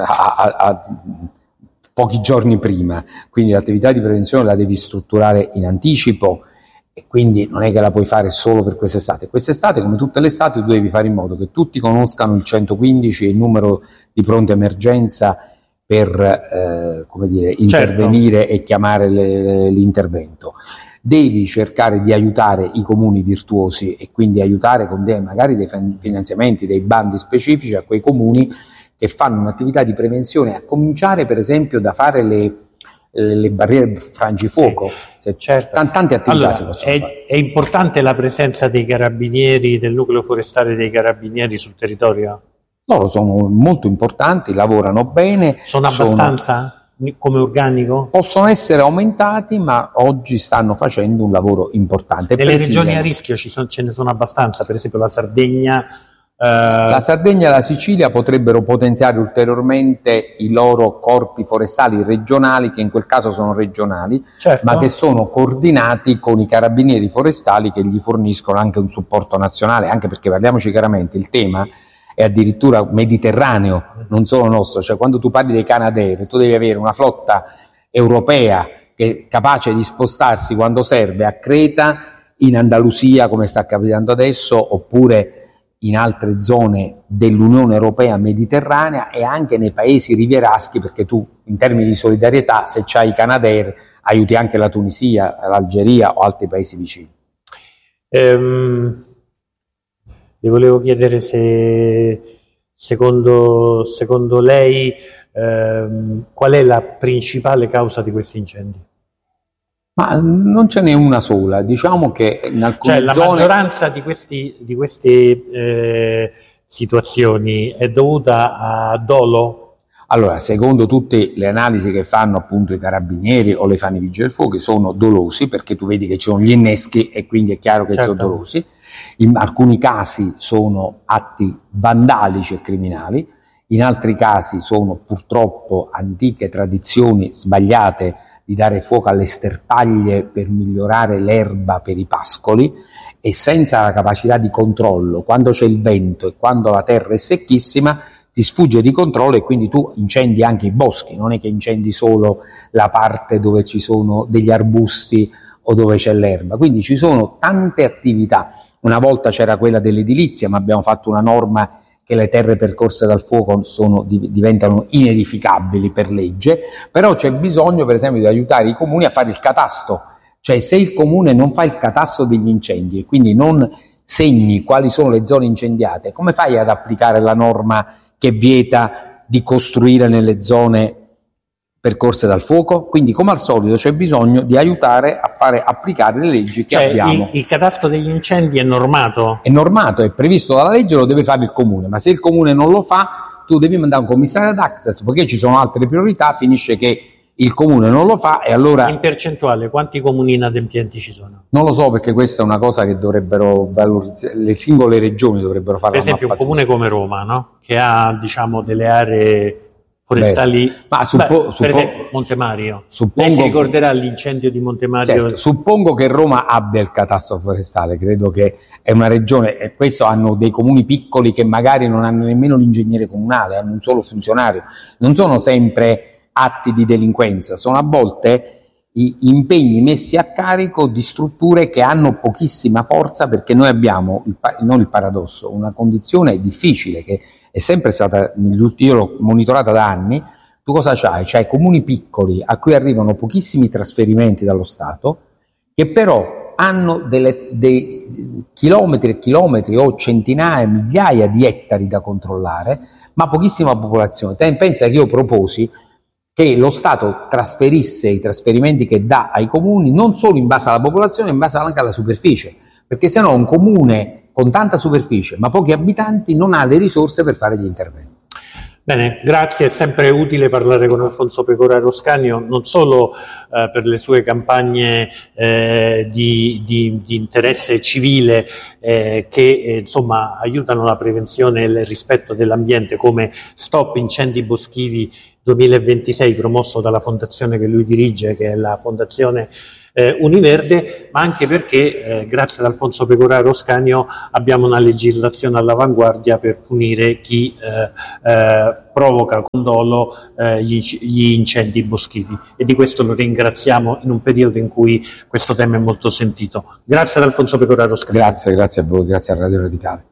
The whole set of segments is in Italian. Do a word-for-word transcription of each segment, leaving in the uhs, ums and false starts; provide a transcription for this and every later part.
a, a, a pochi giorni prima, quindi l'attività di prevenzione la devi strutturare in anticipo e quindi non è che la puoi fare solo per quest'estate. Quest'estate, come tutte le estate, tu devi fare in modo che tutti conoscano il centoquindici e il numero di pronta emergenza per eh, come dire, intervenire certo. e chiamare le, l'intervento. Devi cercare di aiutare i comuni virtuosi e quindi aiutare con dei, magari dei finanziamenti, dei bandi specifici a quei comuni che fanno un'attività di prevenzione, a cominciare per esempio da fare le, le barriere frangifuoco, sì, se certo. tante attività allora, si possono è, fare. È importante la presenza dei carabinieri, del nucleo forestale dei carabinieri sul territorio? Loro sono molto importanti, lavorano bene. Sono abbastanza sono, come organico? Possono essere aumentati, ma oggi stanno facendo un lavoro importante. Nelle regioni a rischio ci sono, ce ne sono abbastanza, per esempio la Sardegna. La Sardegna e la Sicilia potrebbero potenziare ulteriormente i loro corpi forestali regionali, che in quel caso sono regionali, certo. ma che sono coordinati con i carabinieri forestali che gli forniscono anche un supporto nazionale, anche perché, parliamoci chiaramente, il tema è addirittura mediterraneo, non solo nostro, cioè quando tu parli dei Canadair tu devi avere una flotta europea che è capace di spostarsi quando serve a Creta, in Andalusia come sta capitando adesso, oppure in altre zone dell'Unione Europea mediterranea e anche nei paesi rivieraschi, perché tu in termini di solidarietà, se c'hai i Canadair, aiuti anche la Tunisia, l'Algeria o altri paesi vicini. Um, le volevo chiedere se secondo, secondo lei um, qual è la principale causa di questi incendi? Ma non ce n'è una sola, diciamo che in alcune cioè, la zone... maggioranza di, questi, di queste eh, situazioni è dovuta a dolo? Allora, secondo tutte le analisi che fanno appunto i carabinieri o le fanno i vigili del fuoco, sono dolosi, perché tu vedi che ci sono gli inneschi e quindi è chiaro che certo. sono dolosi. In alcuni casi sono atti vandalici e criminali, in altri casi sono purtroppo antiche tradizioni sbagliate di dare fuoco alle sterpaglie per migliorare l'erba per i pascoli, e senza la capacità di controllo, quando c'è il vento e quando la terra è secchissima, ti sfugge di controllo e quindi tu incendi anche i boschi, non è che incendi solo la parte dove ci sono degli arbusti o dove c'è l'erba, quindi ci sono tante attività. Una volta c'era quella dell'edilizia, ma abbiamo fatto una norma che le terre percorse dal fuoco sono, diventano inedificabili per legge, però c'è bisogno per esempio di aiutare i comuni a fare il catasto, cioè se il comune non fa il catasto degli incendi e quindi non segni quali sono le zone incendiate, come fai ad applicare la norma che vieta di costruire nelle zone percorse dal fuoco? Quindi come al solito c'è bisogno di aiutare a fare applicare le leggi che cioè, abbiamo. Il, il catasto degli incendi è normato? È normato, è previsto dalla legge, lo deve fare il comune, ma se il comune non lo fa, tu devi mandare un commissario ad access, perché ci sono altre priorità, finisce che il comune non lo fa e allora... In percentuale, quanti comuni inadempienti ci sono? Non lo so, perché questa è una cosa che dovrebbero valorizzare, le singole regioni dovrebbero fare. Per esempio un comune come Roma, no? Che ha, diciamo, delle aree forestali, beh, ma suppo, beh, suppo, per esempio Montemario, suppongo, lei si ricorderà l'incendio di Montemario? Certo, suppongo che Roma abbia il catasto forestale, credo che è una regione, e questo hanno dei comuni piccoli che magari non hanno nemmeno l'ingegnere comunale, hanno un solo funzionario, non sono sempre atti di delinquenza, sono a volte i impegni messi a carico di strutture che hanno pochissima forza, perché noi abbiamo, il, non il paradosso, una condizione difficile che è sempre stata, io l'ho monitorata da anni. Tu cosa c'hai? C'hai comuni piccoli a cui arrivano pochissimi trasferimenti dallo Stato, che però hanno delle, dei chilometri e chilometri o centinaia, migliaia di ettari da controllare, ma pochissima popolazione. Te pensa che io proposi che lo Stato trasferisse i trasferimenti che dà ai comuni non solo in base alla popolazione, ma in base anche alla superficie, perché sennò un comune con tanta superficie ma pochi abitanti non ha le risorse per fare gli interventi. Bene, grazie, è sempre utile parlare con Alfonso Pecoraro Scanio, non solo eh, per le sue campagne eh, di, di, di interesse civile eh, che eh, insomma aiutano la prevenzione e il rispetto dell'ambiente, come Stop Incendi Boschivi duemilaventisei, promosso dalla fondazione che lui dirige, che è la Fondazione eh, Univerde, ma anche perché eh, grazie ad Alfonso Pecoraro Roscanio abbiamo una legislazione all'avanguardia per punire chi eh, eh, provoca con dolo eh, gli, gli incendi boschivi, e di questo lo ringraziamo in un periodo in cui questo tema è molto sentito. Grazie ad Alfonso Pecoraro Roscanio. Grazie, grazie a voi, grazie a Radio Radicale.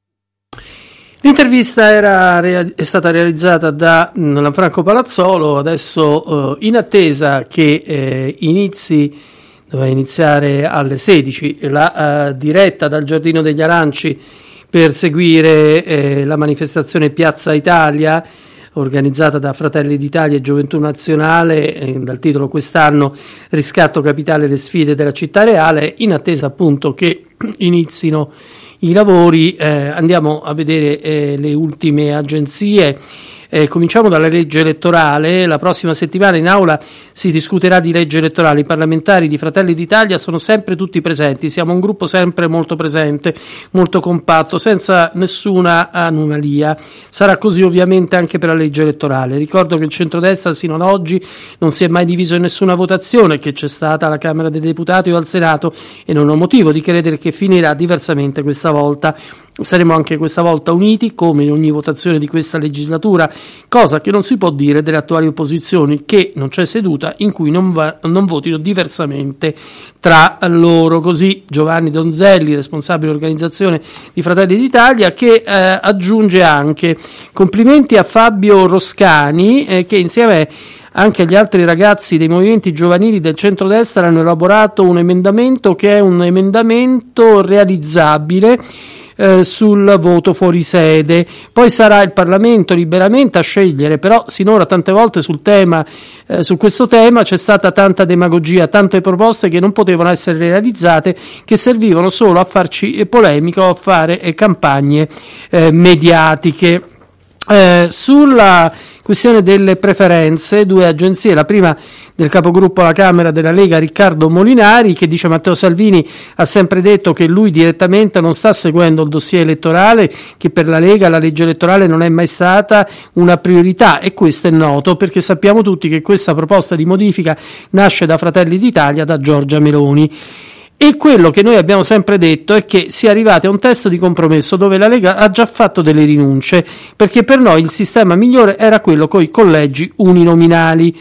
L'intervista era, è stata realizzata da Lanfranco Palazzolo. Adesso eh, in attesa che eh, inizi, doveva iniziare alle sedici, la eh, diretta dal Giardino degli Aranci per seguire eh, la manifestazione Piazza Italia organizzata da Fratelli d'Italia e Gioventù Nazionale, eh, dal titolo quest'anno Riscatto capitale, le sfide della città reale. In attesa appunto che inizino i lavori, eh, andiamo a vedere eh, le ultime agenzie. Eh, cominciamo dalla legge elettorale. La prossima settimana in aula si discuterà di legge elettorale. I parlamentari di Fratelli d'Italia sono sempre tutti presenti, siamo un gruppo sempre molto presente, molto compatto, senza nessuna anomalia. Sarà così ovviamente anche per la legge elettorale. Ricordo che il centrodestra sino ad oggi non si è mai diviso in nessuna votazione che c'è stata alla Camera dei Deputati o al Senato, e non ho motivo di credere che finirà diversamente questa volta. Saremo anche questa volta uniti, come in ogni votazione di questa legislatura, cosa che non si può dire delle attuali opposizioni, che non c'è seduta in cui non, va, non votino diversamente tra loro. Così Giovanni Donzelli, responsabile organizzazione di Fratelli d'Italia, che eh, aggiunge anche complimenti a Fabio Roscani, eh, che insieme anche agli altri ragazzi dei movimenti giovanili del centrodestra hanno elaborato un emendamento che è un emendamento realizzabile Eh, sul voto fuori sede. Poi sarà il Parlamento liberamente a scegliere, però sinora tante volte sul tema, eh, su questo tema c'è stata tanta demagogia, tante proposte che non potevano essere realizzate, che servivano solo a farci polemica o a fare eh, campagne eh, mediatiche. Eh, sulla questione delle preferenze, due agenzie, la prima del capogruppo alla Camera della Lega Riccardo Molinari, che dice: Matteo Salvini ha sempre detto che lui direttamente non sta seguendo il dossier elettorale, che per la Lega la legge elettorale non è mai stata una priorità, e questo è noto perché sappiamo tutti che questa proposta di modifica nasce da Fratelli d'Italia, da Giorgia Meloni. E quello che noi abbiamo sempre detto è che si è arrivati a un testo di compromesso dove la Lega ha già fatto delle rinunce, perché per noi il sistema migliore era quello coi collegi uninominali.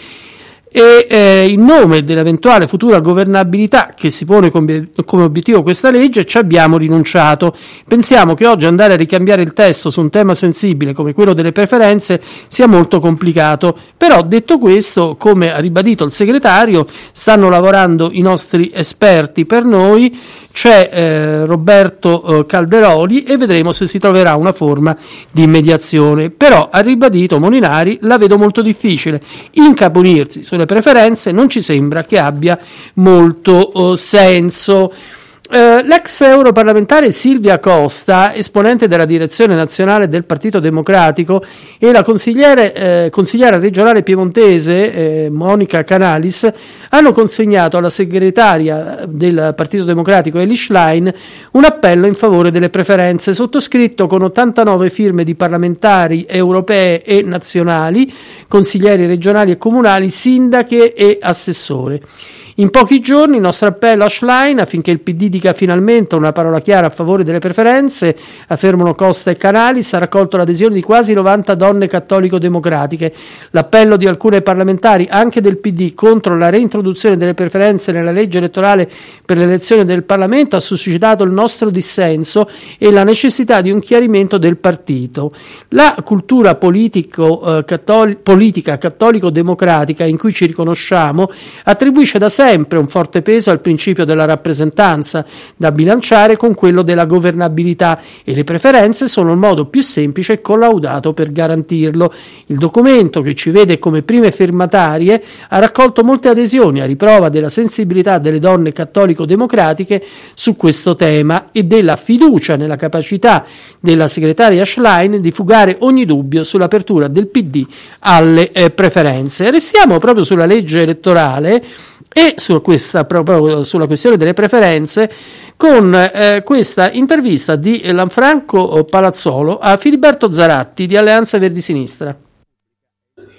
E eh, in nome dell'eventuale futura governabilità che si pone come, come obiettivo questa legge ci abbiamo rinunciato. Pensiamo che oggi andare a ricambiare il testo su un tema sensibile come quello delle preferenze sia molto complicato, però detto questo, come ha ribadito il segretario, stanno lavorando i nostri esperti per noi. C'è eh, Roberto eh, Calderoli e vedremo se si troverà una forma di mediazione. Però ha ribadito Molinari: la vedo molto difficile, incaponirsi sulle preferenze non ci sembra che abbia molto eh, senso. Uh, l'ex europarlamentare Silvia Costa, esponente della direzione nazionale del Partito Democratico, e la consigliere, eh, consigliera regionale piemontese eh, Monica Canalis hanno consegnato alla segretaria del Partito Democratico Eli Schlein un appello in favore delle preferenze, sottoscritto con ottantanove firme di parlamentari europee e nazionali, consiglieri regionali e comunali, sindache e assessore. In pochi giorni il nostro appello a Schlein affinché il P D dica finalmente una parola chiara a favore delle preferenze, affermano Costa e Canalis, ha raccolto l'adesione di quasi novanta donne cattolico-democratiche. L'appello di alcune parlamentari, anche del P D, contro la reintroduzione delle preferenze nella legge elettorale per l'elezione del Parlamento ha suscitato il nostro dissenso e la necessità di un chiarimento del partito. La cultura politico, eh, cattoli- politica cattolico-democratica in cui ci riconosciamo attribuisce da sempre sempre un forte peso al principio della rappresentanza, da bilanciare con quello della governabilità, e le preferenze sono il modo più semplice e collaudato per garantirlo. Il documento, che ci vede come prime firmatarie, ha raccolto molte adesioni, a riprova della sensibilità delle donne cattolico-democratiche su questo tema e della fiducia nella capacità della segretaria Schlein di fugare ogni dubbio sull'apertura del P D alle eh, preferenze. Restiamo proprio sulla legge elettorale e su questa, proprio sulla questione delle preferenze, con eh, questa intervista di Lanfranco Palazzolo a Filiberto Zaratti di Alleanza Verdi Sinistra.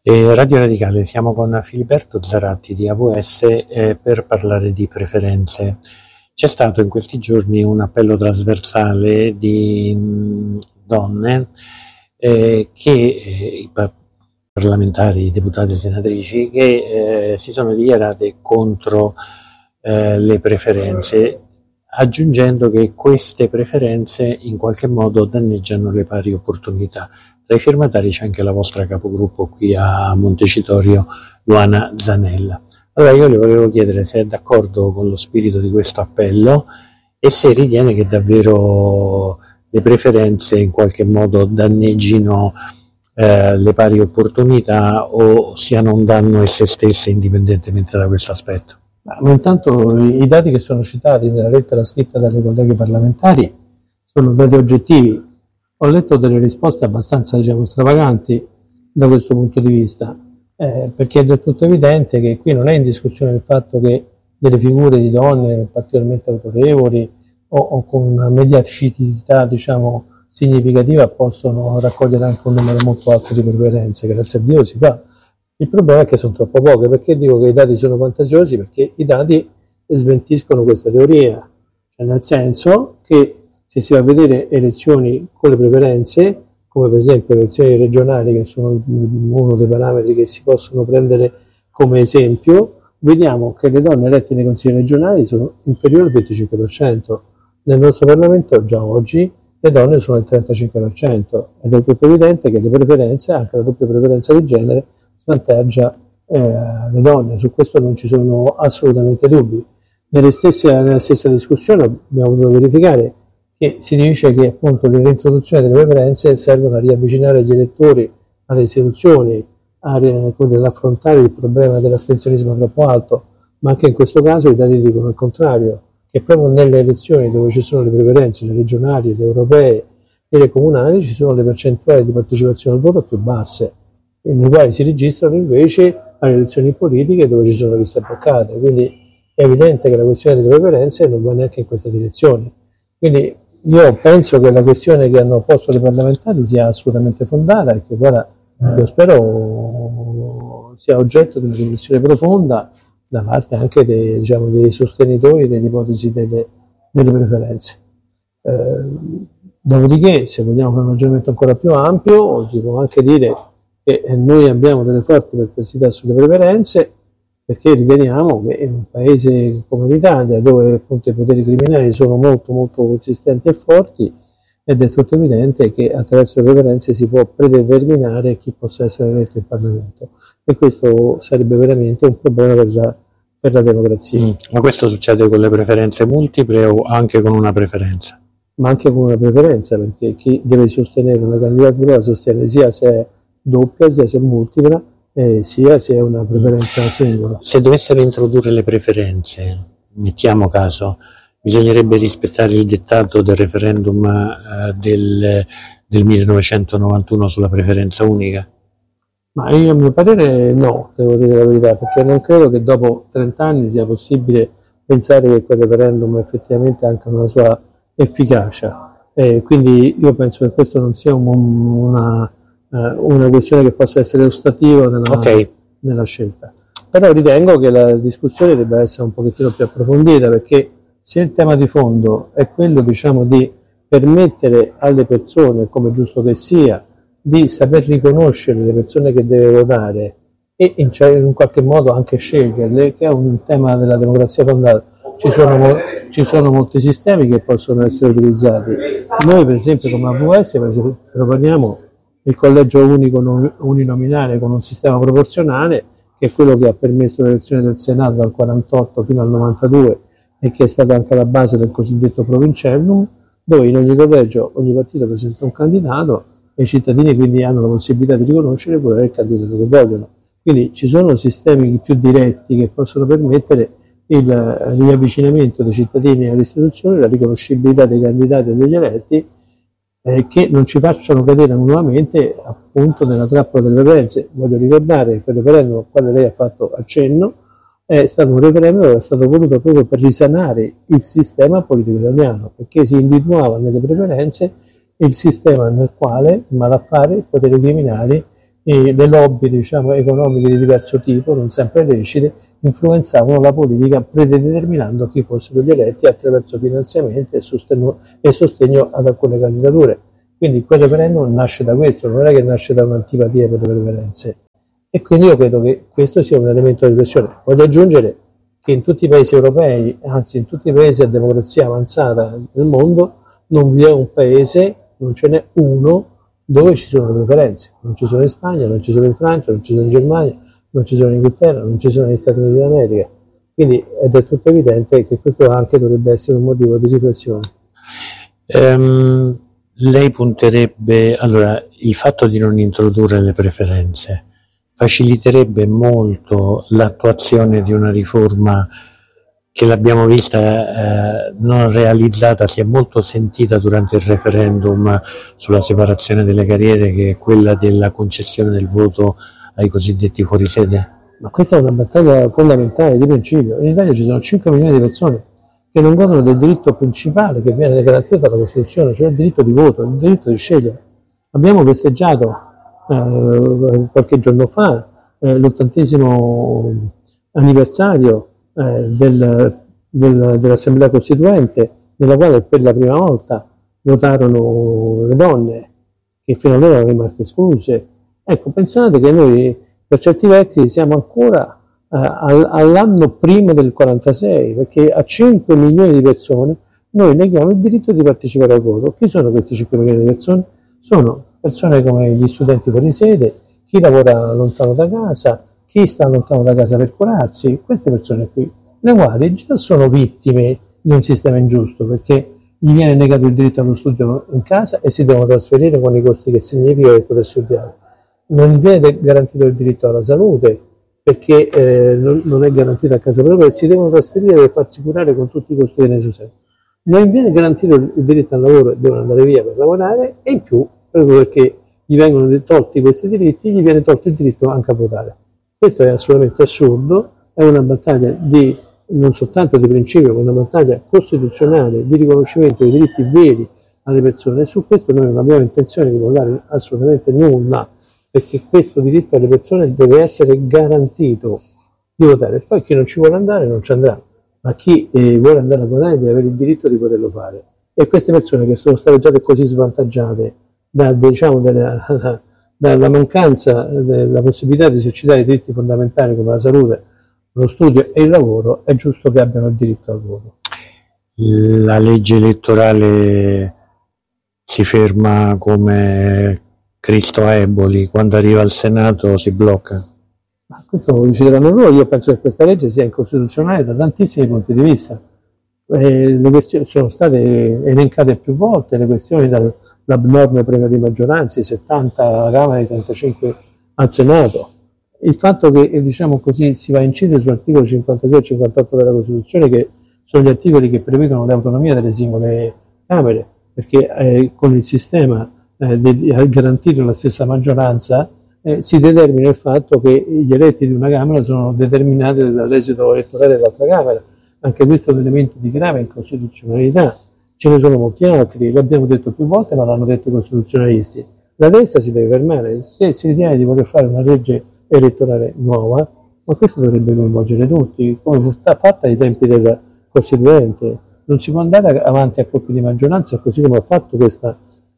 Eh, Radio Radicale, siamo con Filiberto Zaratti di A V S eh, per parlare di preferenze. C'è stato in questi giorni un appello trasversale di mh, donne eh, che eh, i par- parlamentari, i deputati e senatrici che eh, si sono dichiarate contro eh, le preferenze, aggiungendo che queste preferenze in qualche modo danneggiano le pari opportunità. Tra i firmatari c'è anche la vostra capogruppo qui a Montecitorio, Luana Zanella. Allora io le volevo chiedere se è d'accordo con lo spirito di questo appello e se ritiene che davvero le preferenze in qualche modo danneggino eh, le pari opportunità o siano un danno esse stesse indipendentemente da questo aspetto. Ma intanto i dati che sono citati nella lettera scritta dalle colleghe parlamentari sono dati oggettivi. Ho letto delle risposte abbastanza, diciamo, stravaganti da questo punto di vista, eh, perché è del tutto evidente che qui non è in discussione il fatto che delle figure di donne particolarmente autorevoli o, o con una mediaticità, diciamo, significativa possono raccogliere anche un numero molto alto di preferenze, grazie a Dio si fa. Il problema è che sono troppo poche. Perché dico che i dati sono fantasiosi? Perché i dati smentiscono questa teoria, cioè nel senso che se si va a vedere elezioni con le preferenze, come per esempio le elezioni regionali, che sono uno dei parametri che si possono prendere come esempio, vediamo che le donne elette nei consigli regionali sono inferiori al venticinque per cento. Nel nostro Parlamento già oggi le donne sono il trentacinque per cento ed è tutto evidente che le preferenze, anche la doppia preferenza di genere, svantaggia eh, le donne. Su questo non ci sono assolutamente dubbi. Nelle stesse, nella stessa discussione abbiamo dovuto verificare che si dice che appunto le reintroduzioni delle preferenze servono a riavvicinare gli elettori alle istituzioni, ad affrontare il problema dell'astensionismo troppo alto, ma anche in questo caso i dati dicono il contrario, che proprio nelle elezioni dove ci sono le preferenze, le regionali, le europee e le comunali, ci sono le percentuali di partecipazione al voto più basse, nei quali si registrano invece alle elezioni politiche dove ci sono liste bloccate. Quindi è evidente che la questione delle preferenze non va neanche in questa direzione. Quindi io penso che la questione che hanno posto le parlamentari sia assolutamente fondata e che, guarda, io spero sia oggetto di una riflessione profonda da parte anche dei, diciamo, dei sostenitori dell'ipotesi delle, delle preferenze. Eh, dopodiché, se vogliamo fare un ragionamento ancora più ampio, si può anche dire che noi abbiamo delle forti perplessità sulle preferenze, perché riteniamo che in un paese come l'Italia, dove appunto i poteri criminali sono molto molto consistenti e forti, ed è tutto evidente che attraverso le preferenze si può predeterminare chi possa essere eletto in Parlamento, e questo sarebbe veramente un problema per la, per la democrazia. Mm. Ma questo succede con le preferenze multiple o anche con una preferenza? Ma anche con una preferenza, perché chi deve sostenere una candidatura la sostiene sia se è doppia, sia se è multipla, eh, sia se è una preferenza singola. Se dovessero introdurre le preferenze, mettiamo caso, bisognerebbe rispettare il dettato del referendum eh, del, del millenovecentonovantuno sulla preferenza unica? Ma io, a mio parere, no, devo dire la verità, perché non credo che dopo trent'anni sia possibile pensare che quel referendum effettivamente anche una sua efficacia. Eh, quindi io penso che questo non sia un, una, una questione che possa essere ostativa nella, okay. nella scelta. Però ritengo che la discussione debba essere un pochettino più approfondita, perché se il tema di fondo è quello, diciamo, di permettere alle persone, come giusto che sia, di saper riconoscere le persone che deve votare e in, cioè, in un qualche modo anche sceglierle, che è un tema della democrazia fondata. Ci sono, ci sono molti sistemi che possono essere utilizzati. Noi per esempio come A V S proponiamo il collegio unico uninominale con un sistema proporzionale, che è quello che ha permesso l'elezione del Senato dal quarantotto fino al novantadue e che è stata anche la base del cosiddetto provincellum, dove in ogni collegio ogni partito presenta un candidato e i cittadini quindi hanno la possibilità di riconoscere qual è il candidato che vogliono. Quindi ci sono sistemi più diretti che possono permettere il riavvicinamento dei cittadini alle istituzioni, la riconoscibilità dei candidati e degli eletti, eh, che non ci facciano cadere nuovamente appunto nella trappola delle preferenze. Voglio ricordare che quel referendum al quale lei ha fatto accenno è stato un referendum che è stato voluto proprio per risanare il sistema politico italiano, perché si individuava nelle preferenze il sistema nel quale il malaffare, i poteri criminali e le lobby, diciamo, economiche di diverso tipo, non sempre lecite, influenzavano la politica predeterminando chi fossero gli eletti attraverso finanziamenti e sostegno, e sostegno ad alcune candidature. Quindi quel referendum nasce da questo, non è che nasce da un'antipatia per le preferenze. E quindi io credo che questo sia un elemento di pressione. Voglio aggiungere che in tutti i paesi europei, anzi in tutti i paesi a democrazia avanzata nel mondo, non vi è un paese, non ce n'è uno dove ci sono le preferenze. Non ci sono in Spagna, non ci sono in Francia, non ci sono in Germania, non ci sono in Inghilterra, non ci sono negli Stati Uniti d'America. Quindi è del tutto evidente che questo anche dovrebbe essere un motivo di riflessione. Um, lei punterebbe, allora, il fatto di non introdurre le preferenze faciliterebbe molto l'attuazione di una riforma che l'abbiamo vista eh, non realizzata, si è molto sentita durante il referendum sulla separazione delle carriere, che è quella della concessione del voto ai cosiddetti fuorisede. Ma questa è una battaglia fondamentale di principio. In Italia ci sono cinque milioni di persone che non godono del diritto principale che viene garantito dalla Costituzione, cioè il diritto di voto, il diritto di scegliere. Abbiamo festeggiato eh, qualche giorno fa eh, l'ottantesimo anniversario eh, del, del, dell'Assemblea Costituente, nella quale per la prima volta votarono le donne, che fino allora erano rimaste escluse. Ecco, pensate che noi per certi versi siamo ancora eh, all'anno prima del quarantasei, perché a cinque milioni di persone noi neghiamo il diritto di partecipare al voto. Chi sono questi cinque milioni di persone? Sono persone come gli studenti fuori sede, chi lavora lontano da casa, chi sta lontano da casa per curarsi, queste persone qui, le quali già sono vittime di un sistema ingiusto, perché gli viene negato il diritto allo studio in casa e si devono trasferire con i costi che significa per poter studiare. Non gli viene garantito il diritto alla salute, perché eh, non è garantito a casa propria, e si devono trasferire per farsi curare con tutti i costi necessari. Non gli viene garantito il diritto al lavoro e devono andare via per lavorare, e in più, proprio perché gli vengono tolti questi diritti, gli viene tolto il diritto anche a votare. Questo è assolutamente assurdo, è una battaglia di, non soltanto di principio, ma una battaglia costituzionale di riconoscimento dei diritti veri alle persone, e su questo noi non abbiamo intenzione di votare assolutamente nulla, perché questo diritto alle persone deve essere garantito di votare. Poi chi non ci vuole andare non ci andrà, ma chi eh, vuole andare a votare deve avere il diritto di poterlo fare. E queste persone che sono state già così svantaggiate da, diciamo, dalla, dalla mancanza della possibilità di esercitare i diritti fondamentali come la salute, lo studio e il lavoro, è giusto che abbiano il diritto al voto. La legge elettorale si ferma come Cristo a Eboli, quando arriva al Senato si blocca. Ma questo lo decideranno loro. Io penso che questa legge sia incostituzionale da tantissimi punti di vista. Eh, le questioni sono state elencate più volte, le questioni dall'abnorme premio di maggioranza, i settanta alla Camera e i trentacinque al Senato. Il fatto che, diciamo così, si va a incidere sull'articolo cinquantasei e cinquantotto della Costituzione, che sono gli articoli che prevedono l'autonomia delle singole Camere, perché eh, con il sistema eh, di garantire la stessa maggioranza eh, si determina il fatto che gli eletti di una Camera sono determinati dall'esito elettorale dell'altra Camera. Anche questo è un elemento di grave incostituzionalità. Ce ne sono molti altri, l'abbiamo detto più volte, ma l'hanno detto i costituzionalisti. La destra si deve fermare. Se si ritiene di voler fare una legge elettorale nuova, ma questo dovrebbe coinvolgere tutti, come fu fatta ai tempi del Costituente. Non si può andare avanti a colpi di maggioranza, così come ha fatto questa,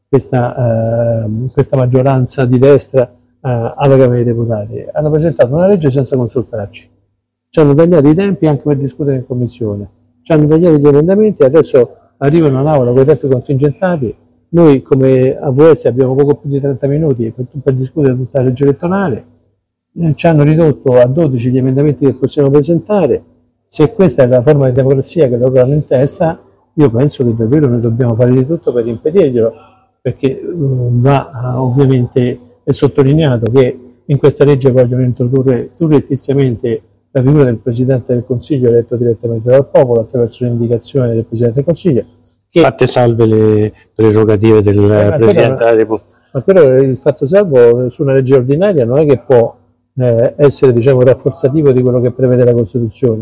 questa, uh, questa maggioranza di destra uh, alla Camera dei Deputati. Hanno presentato una legge senza consultarci, ci hanno tagliato i tempi anche per discutere in commissione, ci hanno tagliato gli emendamenti e adesso arrivano in aula con i tempi contingentati. Noi come A V S abbiamo poco più di trenta minuti per, per discutere tutta la legge elettorale, eh, ci hanno ridotto a dodici gli emendamenti che possiamo presentare. Se questa è la forma di democrazia che loro hanno in testa, io penso che davvero noi dobbiamo fare di tutto per impedirglielo, perché uh, va uh, ovviamente è sottolineato che in questa legge vogliono introdurre surrettiziamente la figura del Presidente del Consiglio eletto direttamente dal popolo attraverso l'indicazione del Presidente del Consiglio. Che, fatte salve le prerogative del eh, Presidente della Repubblica. Ma però il fatto salvo su una legge ordinaria non è che può eh, essere, diciamo, rafforzativo di quello che prevede la Costituzione.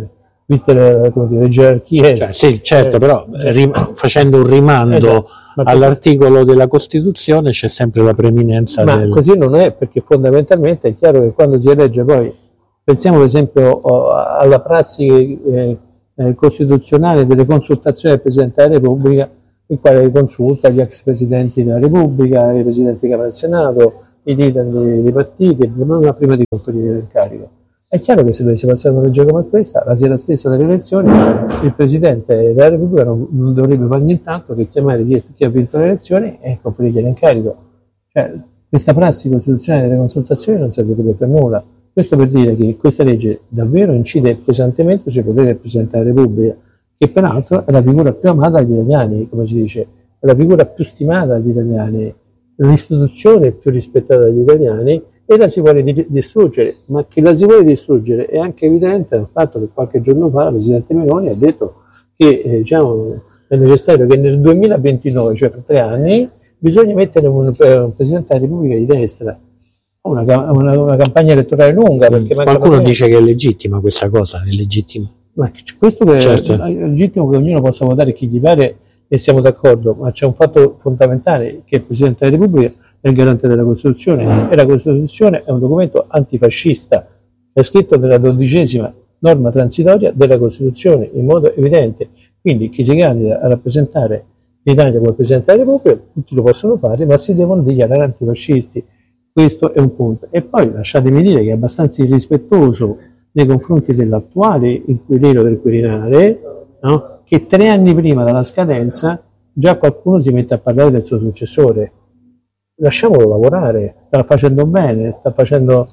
viste le, come dire, le gerarchie. Cioè, sì, certo, eh, però rim- facendo un rimando esatto, all'articolo così, della Costituzione c'è sempre la preminenza. Ma del... così non è, perché fondamentalmente è chiaro che quando si elegge, poi pensiamo per esempio alla prassi eh, eh, costituzionale delle consultazioni del Presidente della Repubblica, il quale consulta gli ex Presidenti della Repubblica, i Presidenti di Camera e Senato, i leader dei, dei partiti, prima di conferire l'incarico. È chiaro che se dovesse passare una legge come questa, la sera stessa delle elezioni, il Presidente della Repubblica non, non dovrebbe fare nient'altro che chiamare chi, chi ha vinto le elezioni e conferire l'incarico. Cioè, questa prassi costituzionale delle consultazioni non servirebbe per nulla. Questo per dire che questa legge davvero incide pesantemente sui poteri del Presidente della Repubblica, che peraltro è la figura più amata dagli italiani, come si dice, è la figura più stimata dagli italiani, l'istituzione più rispettata dagli italiani, e la si vuole distruggere. Ma che la si vuole distruggere è anche evidente dal fatto che qualche giorno fa il Presidente Meloni ha detto che eh, diciamo, è necessario che nel duemilaventinove, cioè per tre anni, bisogna mettere un, un Presidente della Repubblica di destra. Una, una, una campagna elettorale lunga. Perché qualcuno campagna... dice che è legittima questa cosa, è legittima. Ma questo che certo. È legittimo che ognuno possa votare chi gli pare e siamo d'accordo, ma c'è un fatto fondamentale, che il Presidente della Repubblica è il garante della Costituzione e la Costituzione è un documento antifascista, è scritto nella dodicesima norma transitoria della Costituzione in modo evidente, quindi chi si candida a rappresentare l'Italia come Presidente della Repubblica tutti lo possono fare, ma si devono dichiarare antifascisti. Questo è un punto. E poi lasciatemi dire che è abbastanza irrispettoso nei confronti dell'attuale inquilino del Quirinale, no? Che tre anni prima della scadenza già qualcuno si mette a parlare del suo successore. Lasciamolo lavorare, sta facendo bene, sta facendo,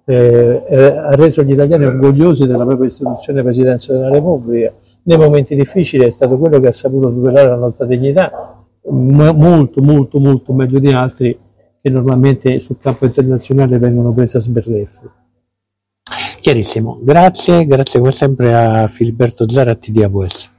eh, ha reso gli italiani orgogliosi della propria istituzione Presidenza della Repubblica. Nei momenti difficili è stato quello che ha saputo tutelare la nostra dignità, molto, molto, molto meglio di altri che normalmente sul campo internazionale vengono prese a sberleffi. Chiarissimo, grazie, grazie come sempre a Filiberto Zaratti di A V S.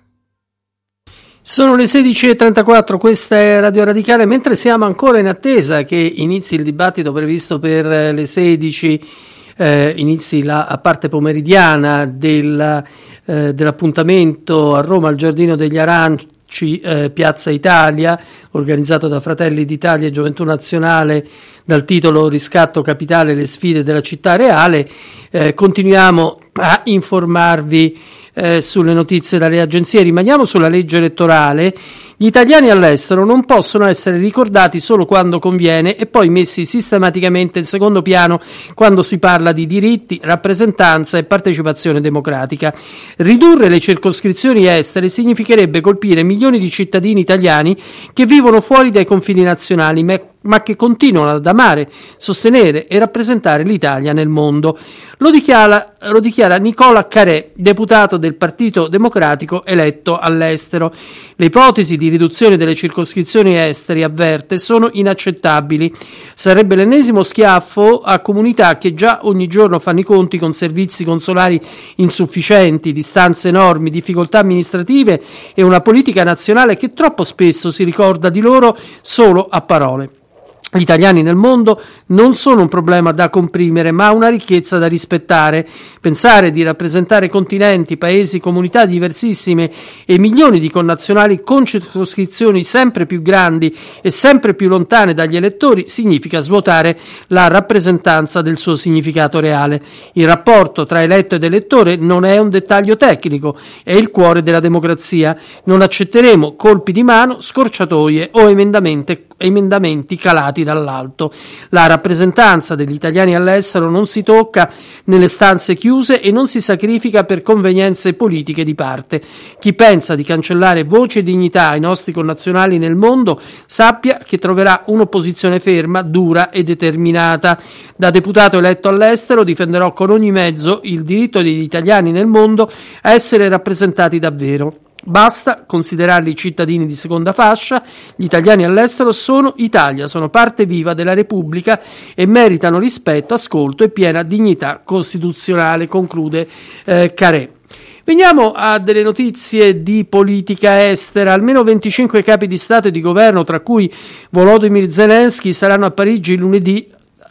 Sono le sedici e trentaquattro, questa è Radio Radicale, mentre siamo ancora in attesa che inizi il dibattito previsto per le sedici, eh, inizi la parte pomeridiana del, eh, dell'appuntamento a Roma al Giardino degli Aranci, Eh, Piazza Italia, organizzato da Fratelli d'Italia e Gioventù Nazionale, dal titolo Riscatto Capitale, le sfide della città reale. Eh, continuiamo a informarvi eh, sulle notizie dalle agenzie. Rimaniamo sulla legge elettorale. Gli italiani all'estero non possono essere ricordati solo quando conviene e poi messi sistematicamente in secondo piano quando si parla di diritti, rappresentanza e partecipazione democratica. Ridurre le circoscrizioni estere significherebbe colpire milioni di cittadini italiani che vivono fuori dai confini nazionali, ma ma che continuano ad amare, sostenere e rappresentare l'Italia nel mondo. Lo dichiara, lo dichiara Nicola Carè, deputato del Partito Democratico eletto all'estero. Le ipotesi di riduzione delle circoscrizioni esteri, avverte, sono inaccettabili. Sarebbe l'ennesimo schiaffo a comunità che già ogni giorno fanno i conti con servizi consolari insufficienti, distanze enormi, difficoltà amministrative e una politica nazionale che troppo spesso si ricorda di loro solo a parole. Gli italiani nel mondo non sono un problema da comprimere, ma una ricchezza da rispettare. Pensare di rappresentare continenti, paesi, comunità diversissime e milioni di connazionali con circoscrizioni sempre più grandi e sempre più lontane dagli elettori significa svuotare la rappresentanza del suo significato reale. Il rapporto tra eletto ed elettore non è un dettaglio tecnico, è il cuore della democrazia. Non accetteremo colpi di mano, scorciatoie o emendamenti emendamenti calati dall'alto. La rappresentanza degli italiani all'estero non si tocca nelle stanze chiuse e non si sacrifica per convenienze politiche di parte. Chi pensa di cancellare voce e dignità ai nostri connazionali nel mondo sappia che troverà un'opposizione ferma, dura e determinata. Da deputato eletto all'estero difenderò con ogni mezzo il diritto degli italiani nel mondo a essere rappresentati davvero. Basta considerarli cittadini di seconda fascia. Gli italiani all'estero sono Italia, sono parte viva della Repubblica e meritano rispetto, ascolto e piena dignità costituzionale, conclude eh, Carè. Veniamo a delle notizie di politica estera. Almeno venticinque capi di Stato e di governo, tra cui Volodymyr Zelensky, saranno a Parigi lunedì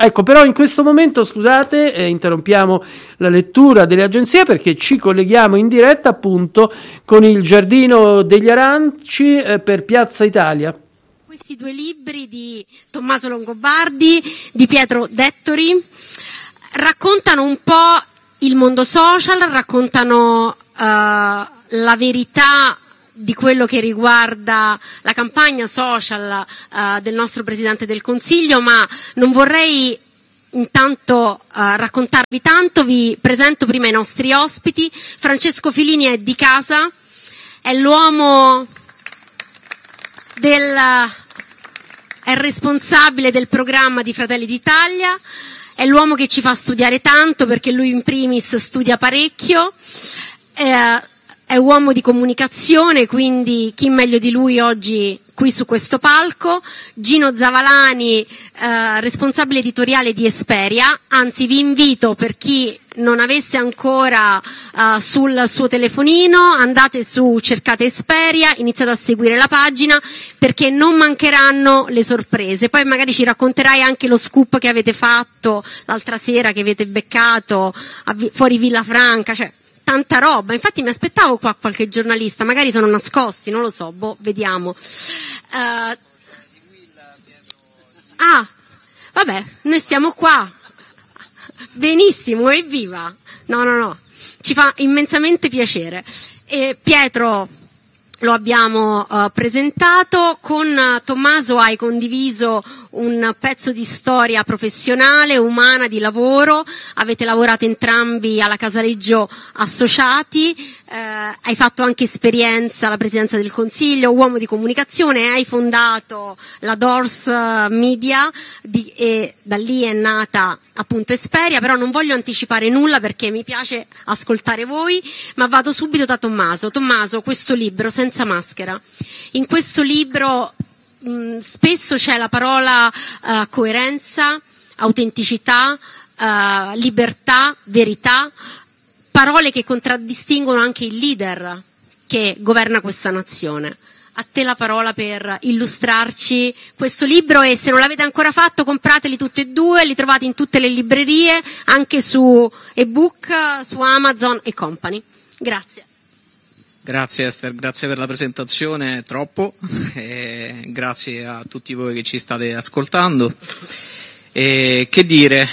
Ecco, però in questo momento, scusate, eh, interrompiamo la lettura delle agenzie perché ci colleghiamo in diretta appunto con il Giardino degli Aranci eh, per Piazza Italia. Questi due libri di Tommaso Longobardi, di Pietro Dettori, raccontano un po' il mondo social, raccontano uh, la verità di quello che riguarda la campagna social uh, del nostro Presidente del Consiglio, ma non vorrei intanto uh, raccontarvi tanto. Vi presento prima i nostri ospiti. Francesco Filini è di casa, è l'uomo del, è responsabile del programma di Fratelli d'Italia, è l'uomo che ci fa studiare tanto perché lui in primis studia parecchio, eh, è uomo di comunicazione, quindi chi meglio di lui oggi qui su questo palco. Gino Zavalani, eh, responsabile editoriale di Esperia, anzi vi invito, per chi non avesse ancora eh, sul suo telefonino, andate su, cercate Esperia, iniziate a seguire la pagina perché non mancheranno le sorprese. Poi magari ci racconterai anche lo scoop che avete fatto l'altra sera, che avete beccato a, fuori Villafranca, cioè tanta roba. Infatti mi aspettavo qua qualche giornalista, magari sono nascosti, non lo so, boh, vediamo. Uh, ah, vabbè, noi stiamo qua. Benissimo, evviva. No, no, no, ci fa immensamente piacere. E Pietro lo abbiamo uh, presentato, con uh, Tommaso hai condiviso un pezzo di storia professionale, umana, di lavoro, avete lavorato entrambi alla Casaleggio Associati, eh, hai fatto anche esperienza alla Presidenza del Consiglio, uomo di comunicazione, hai fondato la Doors Media di, e da lì è nata appunto Esperia, però non voglio anticipare nulla perché mi piace ascoltare voi, ma vado subito da Tommaso. Tommaso, questo libro, Senza maschera, in questo libro mh, spesso c'è la parola uh, coerenza, autenticità, uh, libertà, verità, parole che contraddistinguono anche il leader che governa questa nazione. A te la parola per illustrarci questo libro, e se non l'avete ancora fatto comprateli tutti e due, li trovate in tutte le librerie, anche su ebook, su Amazon e company. Grazie. Grazie Esther, grazie per la presentazione, troppo, e grazie a tutti voi che ci state ascoltando. E che dire,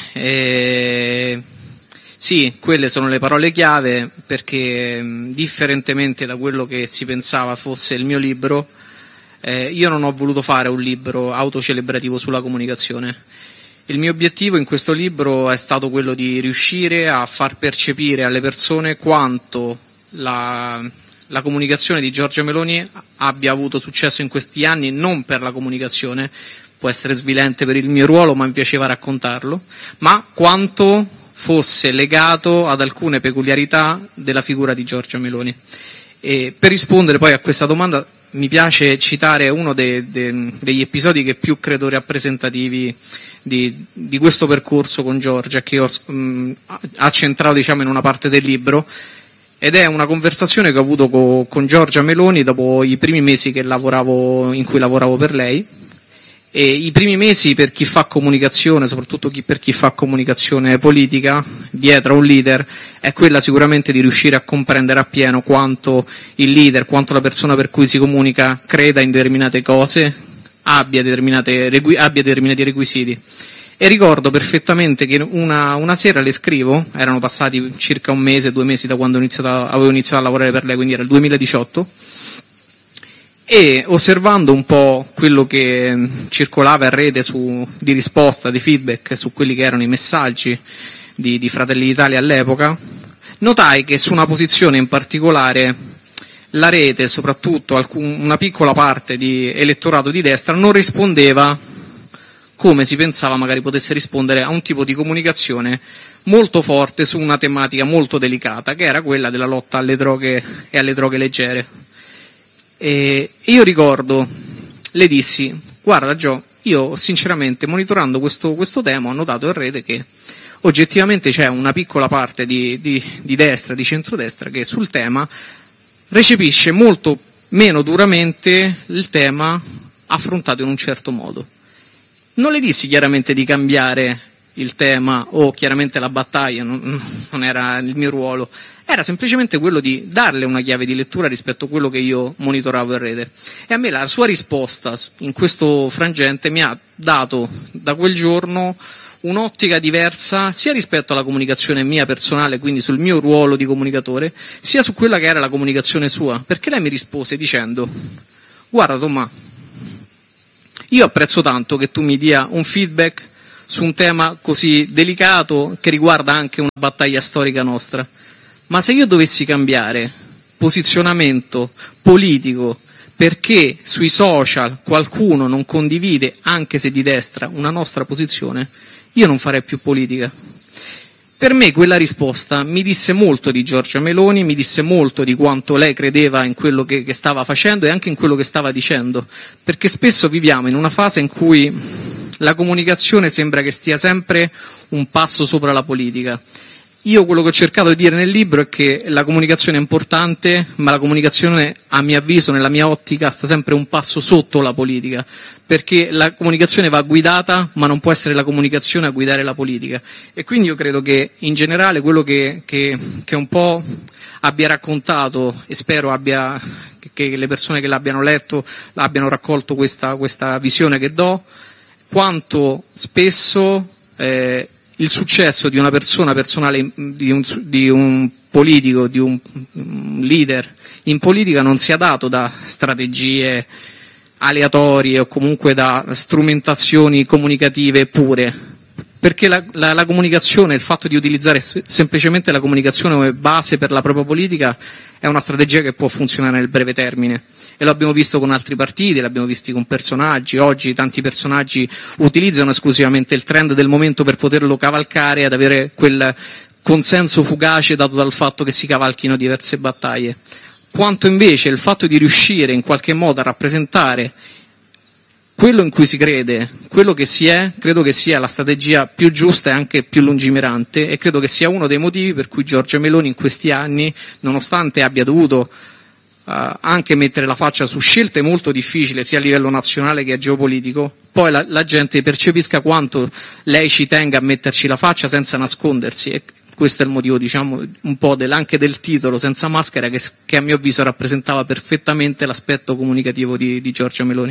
e sì, quelle sono le parole chiave, perché differentemente da quello che si pensava fosse il mio libro, eh, io non ho voluto fare un libro autocelebrativo sulla comunicazione. Il mio obiettivo in questo libro è stato quello di riuscire a far percepire alle persone quanto la, la comunicazione di Giorgia Meloni abbia avuto successo in questi anni, non per la comunicazione, può essere svilente per il mio ruolo, ma mi piaceva raccontarlo, ma quanto fosse legato ad alcune peculiarità della figura di Giorgia Meloni. E per rispondere poi a questa domanda mi piace citare uno de, de, degli episodi che più credo rappresentativi di, di questo percorso con Giorgia, che ho mh, accentrato diciamo in una parte del libro, ed è una conversazione che ho avuto co, con Giorgia Meloni dopo i primi mesi che lavoravo, in cui lavoravo per lei. E i primi mesi per chi fa comunicazione, soprattutto chi, per chi fa comunicazione politica, dietro a un leader, è quella sicuramente di riuscire a comprendere appieno quanto il leader, quanto la persona per cui si comunica creda in determinate cose, abbia, determinate, abbia determinati requisiti. E ricordo perfettamente che una, una sera le scrivo, erano passati circa un mese, due mesi da quando ho iniziato, avevo iniziato a lavorare per lei, quindi era il duemiladiciotto, e osservando un po' quello che circolava in rete su, di risposta, di feedback su quelli che erano i messaggi di, di Fratelli d'Italia all'epoca, notai che su una posizione in particolare la rete, soprattutto alcun, una piccola parte di elettorato di destra, non rispondeva come si pensava magari potesse rispondere a un tipo di comunicazione molto forte su una tematica molto delicata, che era quella della lotta alle droghe e alle droghe leggere. E io ricordo, le dissi, guarda Gio, io sinceramente monitorando questo, questo tema ho notato in rete che oggettivamente c'è una piccola parte di, di, di destra, di centrodestra, che sul tema recepisce molto meno duramente il tema affrontato in un certo modo. Non le dissi chiaramente di cambiare il tema o chiaramente la battaglia, non, non era il mio ruolo, era semplicemente quello di darle una chiave di lettura rispetto a quello che io monitoravo in rete. E a me la sua risposta in questo frangente mi ha dato da quel giorno un'ottica diversa sia rispetto alla comunicazione mia personale, quindi sul mio ruolo di comunicatore, sia su quella che era la comunicazione sua, perché lei mi rispose dicendo: guarda Tomà, io apprezzo tanto che tu mi dia un feedback su un tema così delicato che riguarda anche una battaglia storica nostra, ma se io dovessi cambiare posizionamento politico perché sui social qualcuno non condivide, anche se di destra, una nostra posizione, io non farei più politica. Per me quella risposta mi disse molto di Giorgia Meloni, mi disse molto di quanto lei credeva in quello che, che stava facendo e anche in quello che stava dicendo, perché spesso viviamo in una fase in cui la comunicazione sembra che stia sempre un passo sopra la politica. Io quello che ho cercato di dire nel libro è che la comunicazione è importante, ma la comunicazione, a mio avviso, nella mia ottica, sta sempre un passo sotto la politica, perché la comunicazione va guidata, ma non può essere la comunicazione a guidare la politica. E quindi io credo che in generale quello che, che, che un po' abbia raccontato, e spero abbia, che le persone che l'abbiano letto abbiano raccolto questa, questa visione che do, quanto spesso eh, il successo di una persona personale, di un, di un politico, di un, un leader in politica non sia dato da strategie aleatorie o comunque da strumentazioni comunicative pure, perché la, la, la comunicazione, il fatto di utilizzare semplicemente la comunicazione come base per la propria politica è una strategia che può funzionare nel breve termine. E lo abbiamo visto con altri partiti, l'abbiamo visto con personaggi. Oggi tanti personaggi utilizzano esclusivamente il trend del momento per poterlo cavalcare ad avere quel consenso fugace dato dal fatto che si cavalchino diverse battaglie. Quanto invece il fatto di riuscire in qualche modo a rappresentare quello in cui si crede, quello che si è, credo che sia la strategia più giusta e anche più lungimirante, e credo che sia uno dei motivi per cui Giorgia Meloni in questi anni, nonostante abbia dovuto Uh, anche mettere la faccia su scelte molto difficili sia a livello nazionale che geopolitico, poi la, la gente percepisca quanto lei ci tenga a metterci la faccia senza nascondersi, e questo è il motivo, diciamo, un po' del, anche del titolo Senza Maschera, che, che a mio avviso rappresentava perfettamente l'aspetto comunicativo di, di Giorgia Meloni.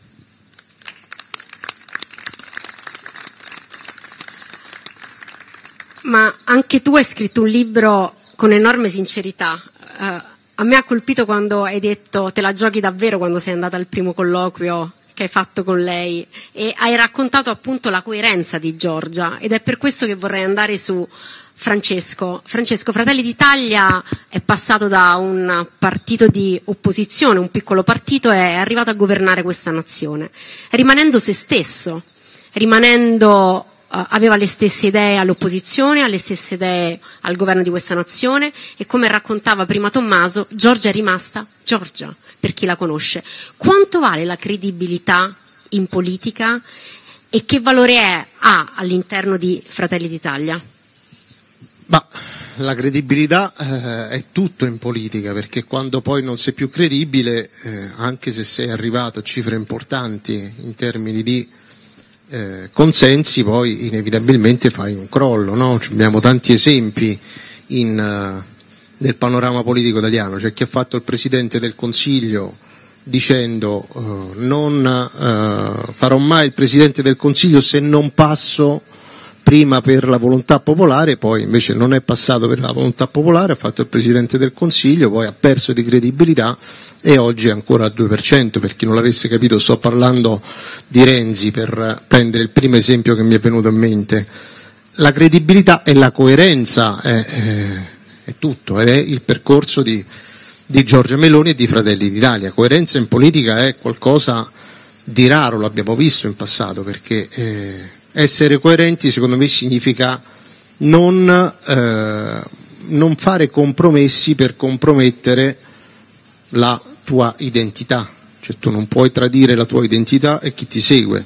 Ma anche tu hai scritto un libro con enorme sincerità. Uh, A me ha colpito quando hai detto te la giochi davvero quando sei andata al primo colloquio che hai fatto con lei, e hai raccontato appunto la coerenza di Giorgia, ed è per questo che vorrei andare su Francesco. Francesco, Fratelli d'Italia è passato da un partito di opposizione, un piccolo partito, e è arrivato a governare questa nazione, rimanendo se stesso, rimanendo aveva le stesse idee all'opposizione, ha le stesse idee al governo di questa nazione, e come raccontava prima Tommaso, Giorgia è rimasta Giorgia, per chi la conosce. Quanto vale la credibilità in politica e che valore è, ha all'interno di Fratelli d'Italia? Ma la credibilità eh, è tutto in politica, perché quando poi non sei più credibile, eh, anche se sei arrivato a cifre importanti in termini di Eh, consensi, poi inevitabilmente fai un crollo, no? Abbiamo tanti esempi in, uh, nel panorama politico italiano. C'è chi ha fatto il Presidente del Consiglio dicendo uh, non uh, farò mai il Presidente del Consiglio se non passo prima per la volontà popolare, poi invece non è passato per la volontà popolare, ha fatto il Presidente del Consiglio, poi ha perso di credibilità e oggi è ancora al due per cento. Per chi non l'avesse capito, sto parlando di Renzi, per prendere il primo esempio che mi è venuto in mente. La credibilità e la coerenza è, è, è tutto, ed è il percorso di, di Giorgia Meloni e di Fratelli d'Italia. Coerenza in politica è qualcosa di raro, l'abbiamo visto in passato, perché eh, essere coerenti secondo me significa non, eh, non fare compromessi per compromettere la tua identità, cioè tu non puoi tradire la tua identità e chi ti segue.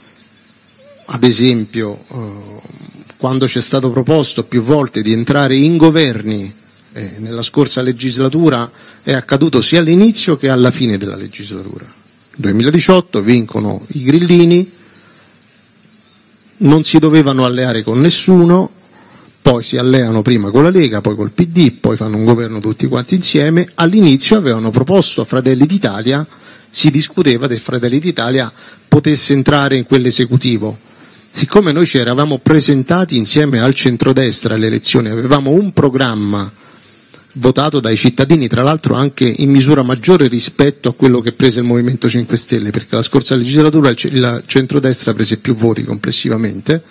Ad esempio, eh, quando c'è stato proposto più volte di entrare in governi eh, nella scorsa legislatura, è accaduto sia all'inizio che alla fine della legislatura. duemiladiciotto vincono i grillini, non si dovevano alleare con nessuno, poi si alleano prima con la Lega, poi col P D, poi fanno un governo tutti quanti insieme. All'inizio avevano proposto a Fratelli d'Italia, si discuteva che Fratelli d'Italia potesse entrare in quell'esecutivo. Siccome noi ci eravamo presentati insieme al centrodestra alle elezioni, avevamo un programma votato dai cittadini, tra l'altro anche in misura maggiore rispetto a quello che prese il Movimento cinque Stelle, perché la scorsa legislatura il centrodestra prese più voti complessivamente,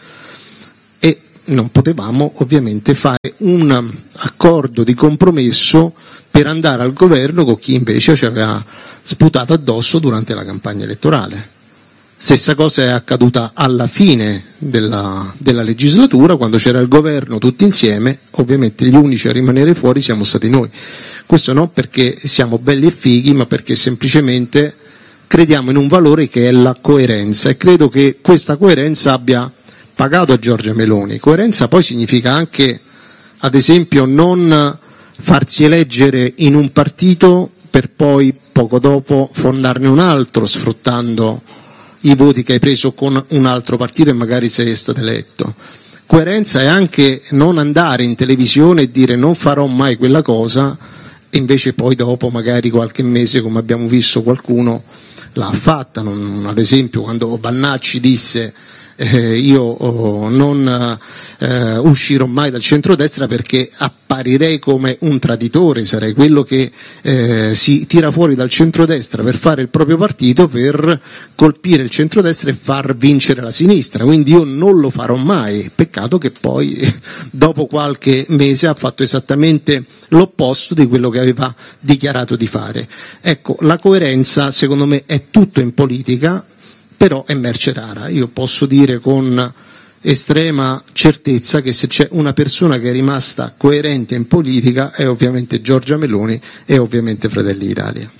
e non potevamo ovviamente fare un accordo di compromesso per andare al governo con chi invece ci aveva sputato addosso durante la campagna elettorale. Stessa cosa è accaduta alla fine della, della legislatura, quando c'era il governo tutti insieme, ovviamente gli unici a rimanere fuori siamo stati noi. Questo non perché siamo belli e fighi, ma perché semplicemente crediamo in un valore che è la coerenza, e credo che questa coerenza abbia pagato a Giorgia Meloni. Coerenza poi significa anche, ad esempio, non farsi eleggere in un partito per poi poco dopo fondarne un altro, sfruttando i voti che hai preso con un altro partito e magari sei stato eletto. Coerenza è anche non andare in televisione e dire non farò mai quella cosa e invece poi dopo magari qualche mese, come abbiamo visto, qualcuno l'ha fatta. Non, ad esempio quando Bannacci disse eh, io oh, non eh, uscirò mai dal centrodestra perché apparirei come un traditore, sarei quello che eh, si tira fuori dal centrodestra per fare il proprio partito, per colpire il centrodestra e far vincere la sinistra, quindi io non lo farò mai. Peccato che poi dopo qualche mese ha fatto esattamente l'opposto di quello che aveva dichiarato di fare. Ecco, la coerenza secondo me è tutto in politica, però è merce rara. Io posso dire con estrema certezza che se c'è una persona che è rimasta coerente in politica è ovviamente Giorgia Meloni e ovviamente Fratelli d'Italia.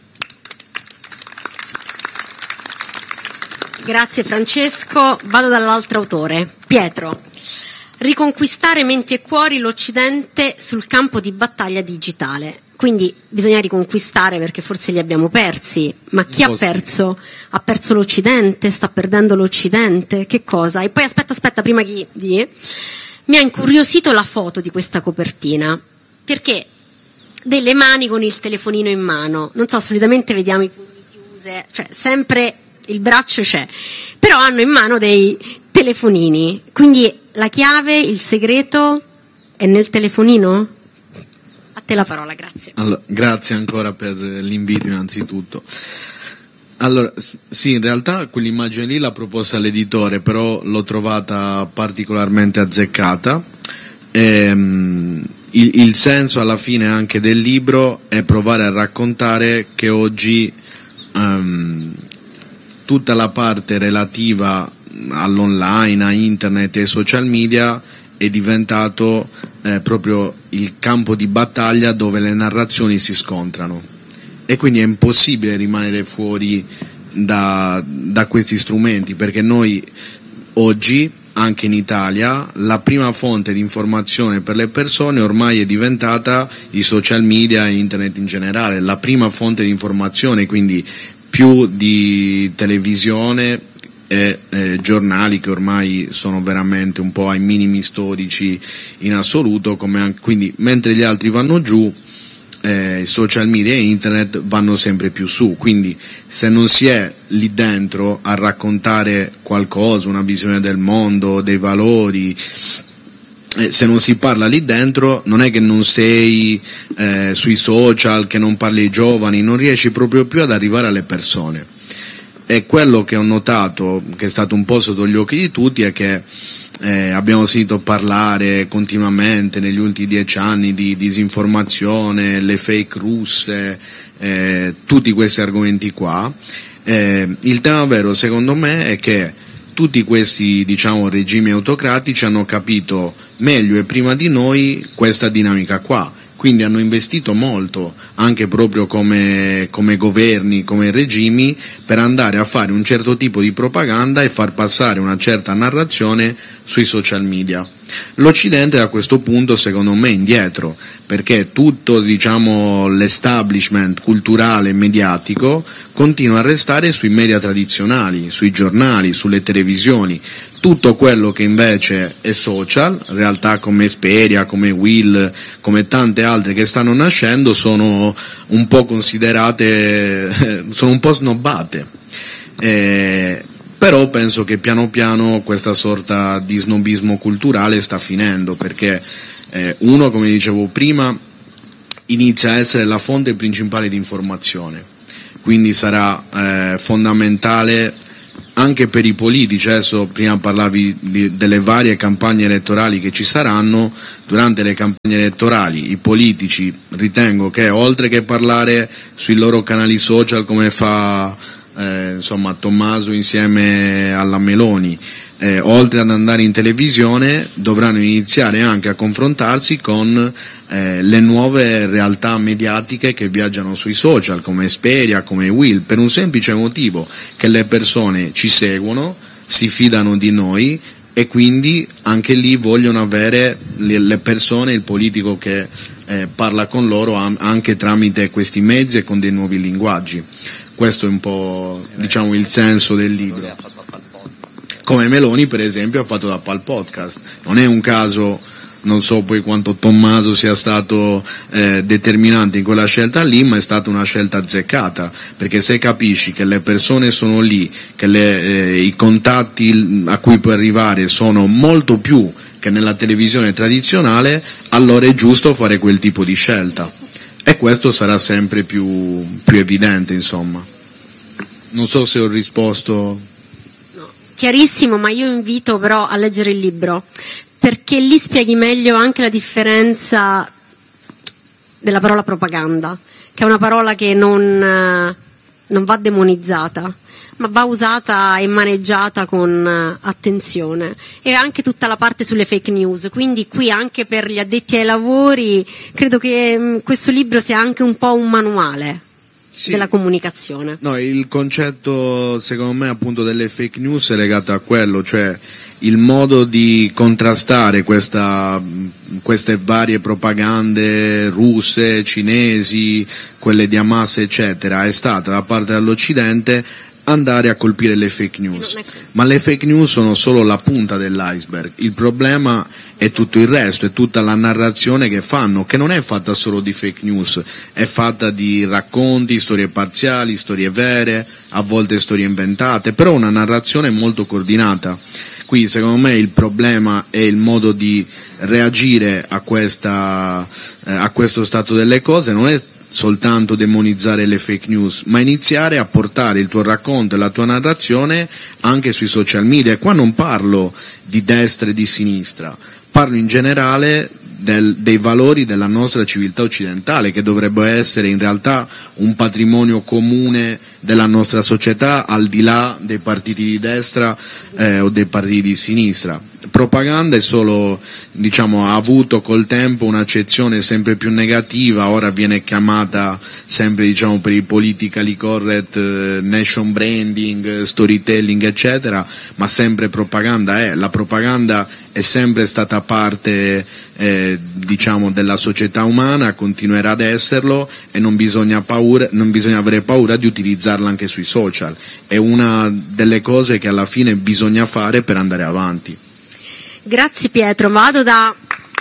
Grazie Francesco, vado dall'altro autore, Pietro. Riconquistare menti e cuori l'Occidente sul campo di battaglia digitale. Quindi bisogna riconquistare perché forse li abbiamo persi, ma chi ha perso? Ha perso l'Occidente? Sta perdendo l'Occidente? Che cosa? E poi aspetta, aspetta, prima di, di mi ha incuriosito la foto di questa copertina, perché delle mani con il telefonino in mano, non so, solitamente vediamo i pugni chiuse, cioè sempre il braccio c'è, però hanno in mano dei telefonini, quindi la chiave, il segreto è nel telefonino? A te la parola, grazie. Allora, grazie ancora per l'invito innanzitutto. Allora, sì, in realtà quell'immagine lì l'ha proposta l'editore, però l'ho trovata particolarmente azzeccata. Ehm, il, il senso alla fine anche del libro è provare a raccontare che oggi um, tutta la parte relativa all'online, a internet e ai social media è diventato eh, proprio il campo di battaglia dove le narrazioni si scontrano, e quindi è impossibile rimanere fuori da, da questi strumenti, perché noi oggi anche in Italia la prima fonte di informazione per le persone ormai è diventata i social media e internet in generale, la prima fonte di informazione, quindi più di televisione e eh, giornali che ormai sono veramente un po' ai minimi storici in assoluto, come anche, quindi mentre gli altri vanno giù, eh, social media e internet vanno sempre più su, quindi se non si è lì dentro a raccontare qualcosa, una visione del mondo, dei valori, eh, se non si parla lì dentro, non è che non sei eh, sui social, che non parli ai giovani, non riesci proprio più ad arrivare alle persone. E quello che ho notato, che è stato un po' sotto gli occhi di tutti, è che eh, abbiamo sentito parlare continuamente negli ultimi dieci anni di disinformazione, le fake russe, eh, tutti questi argomenti qua. Eh, il tema vero secondo me è che tutti questi, diciamo, regimi autocratici hanno capito meglio e prima di noi questa dinamica qua. Quindi hanno investito molto, anche proprio come, come governi, come regimi, per andare a fare un certo tipo di propaganda e far passare una certa narrazione sui social media. L'Occidente a questo punto secondo me è indietro, perché tutto, diciamo, l'establishment culturale e mediatico continua a restare sui media tradizionali, sui giornali, sulle televisioni. Tutto quello che invece è social, realtà come Esperia, come Will, come tante altre che stanno nascendo, sono un po' considerate, sono un po' snobbate. Eh, però penso che piano piano questa sorta di snobismo culturale sta finendo, perché eh, uno, come dicevo prima, inizia a essere la fonte principale di informazione, quindi sarà eh, fondamentale anche per i politici. Adesso prima parlavi di, delle varie campagne elettorali che ci saranno. Durante le campagne elettorali i politici, ritengo che oltre che parlare sui loro canali social come fa eh, insomma Tommaso insieme alla Meloni, eh, oltre ad andare in televisione, dovranno iniziare anche a confrontarsi con eh, le nuove realtà mediatiche che viaggiano sui social, come Esperia, come Will, per un semplice motivo: che le persone ci seguono, si fidano di noi e quindi anche lì vogliono avere le, le persone, il politico che eh, parla con loro anche tramite questi mezzi e con dei nuovi linguaggi. Questo è un po', diciamo, il senso del libro. Come Meloni, per esempio, ha fatto da Pal Podcast. Non è un caso, non so poi quanto Tommaso sia stato eh, determinante in quella scelta lì, ma è stata una scelta azzeccata, perché se capisci che le persone sono lì, che le, eh, i contatti a cui puoi arrivare sono molto più che nella televisione tradizionale, allora è giusto fare quel tipo di scelta. E questo sarà sempre più, più evidente, insomma. Non so se ho risposto. No, chiarissimo, ma io invito però a leggere il libro, perché lì spieghi meglio anche la differenza della parola propaganda, che è una parola che non, non va demonizzata, ma va usata e maneggiata con attenzione, e anche tutta la parte sulle fake news. Quindi qui anche per gli addetti ai lavori credo che questo libro sia anche un po' un manuale sì. della comunicazione. No, il concetto secondo me appunto delle fake news è legato a quello, cioè il modo di contrastare questa, queste varie propagande russe, cinesi, quelle di Hamas eccetera, è stata da parte dell'Occidente andare a colpire le fake news, ma le fake news sono solo la punta dell'iceberg. Il problema è tutto il resto, è tutta la narrazione che fanno, che non è fatta solo di fake news, è fatta di racconti, storie parziali, storie vere, a volte storie inventate, però una narrazione molto coordinata. Qui secondo me il problema è il modo di reagire a, questa, eh, a questo stato delle cose, non è soltanto demonizzare le fake news, ma iniziare a portare il tuo racconto e la tua narrazione anche sui social media. E qua non parlo di destra e di sinistra, parlo in generale del, dei valori della nostra civiltà occidentale, che dovrebbe essere in realtà un patrimonio comune della nostra società, al di là dei partiti di destra eh, o dei partiti di sinistra. Propaganda è solo, diciamo, ha avuto col tempo un'accezione sempre più negativa, ora viene chiamata sempre, diciamo, per il politically correct, eh, nation branding, storytelling eccetera, ma sempre propaganda è. La propaganda è sempre stata parte eh, diciamo della società umana, continuerà ad esserlo, e non bisogna paura, non bisogna avere paura di utilizzarla anche sui social. È una delle cose che alla fine bisogna fare per andare avanti. Grazie Pietro, vado da,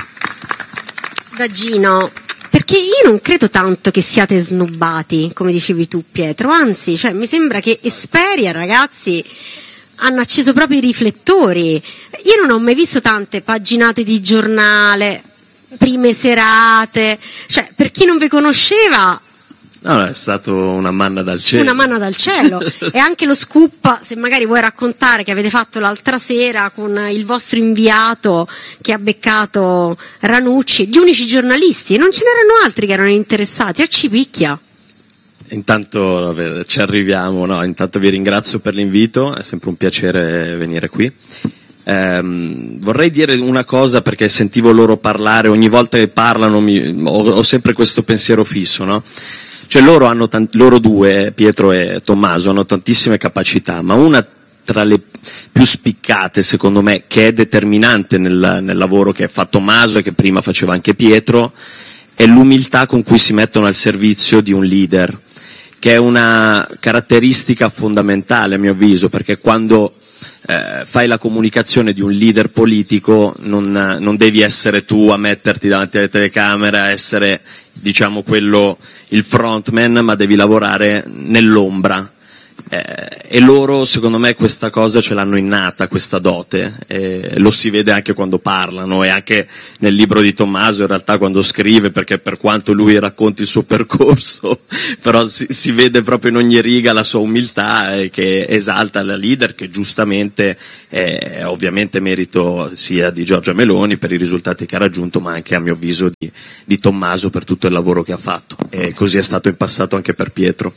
da Gino, perché io non credo tanto che siate snobbati, come dicevi tu Pietro, anzi, cioè, mi sembra che Esperia, ragazzi, hanno acceso proprio i riflettori. Io non ho mai visto tante paginate di giornale, prime serate, cioè, per chi non vi conosceva... No, è stato una manna dal cielo. Una manna dal cielo. E anche lo scoop, se magari vuoi raccontare, che avete fatto l'altra sera con il vostro inviato che ha beccato Ranucci, gli unici giornalisti, non ce n'erano altri che erano interessati, a Cipicchia. Intanto ci arriviamo, no? Intanto vi ringrazio per l'invito, è sempre un piacere venire qui. Um, vorrei dire una cosa, perché sentivo loro parlare, ogni volta che parlano mi, ho, ho sempre questo pensiero fisso, no? Cioè loro hanno tant- loro due, Pietro e Tommaso, hanno tantissime capacità, ma una tra le più spiccate secondo me, che è determinante nel, nel lavoro che fa Tommaso e che prima faceva anche Pietro, è l'umiltà con cui si mettono al servizio di un leader, che è una caratteristica fondamentale a mio avviso, perché quando eh, fai la comunicazione di un leader politico non, non devi essere tu a metterti davanti alle telecamere, a essere diciamo quello, il frontman, ma devi lavorare nell'ombra. Eh, e loro secondo me questa cosa ce l'hanno innata, questa dote, eh, lo si vede anche quando parlano e anche nel libro di Tommaso in realtà quando scrive, perché per quanto lui racconti il suo percorso però si, si vede proprio in ogni riga la sua umiltà, eh, che esalta la leader, che giustamente è ovviamente merito sia di Giorgia Meloni per i risultati che ha raggiunto, ma anche a mio avviso di, di Tommaso per tutto il lavoro che ha fatto, e così è stato in passato anche per Pietro.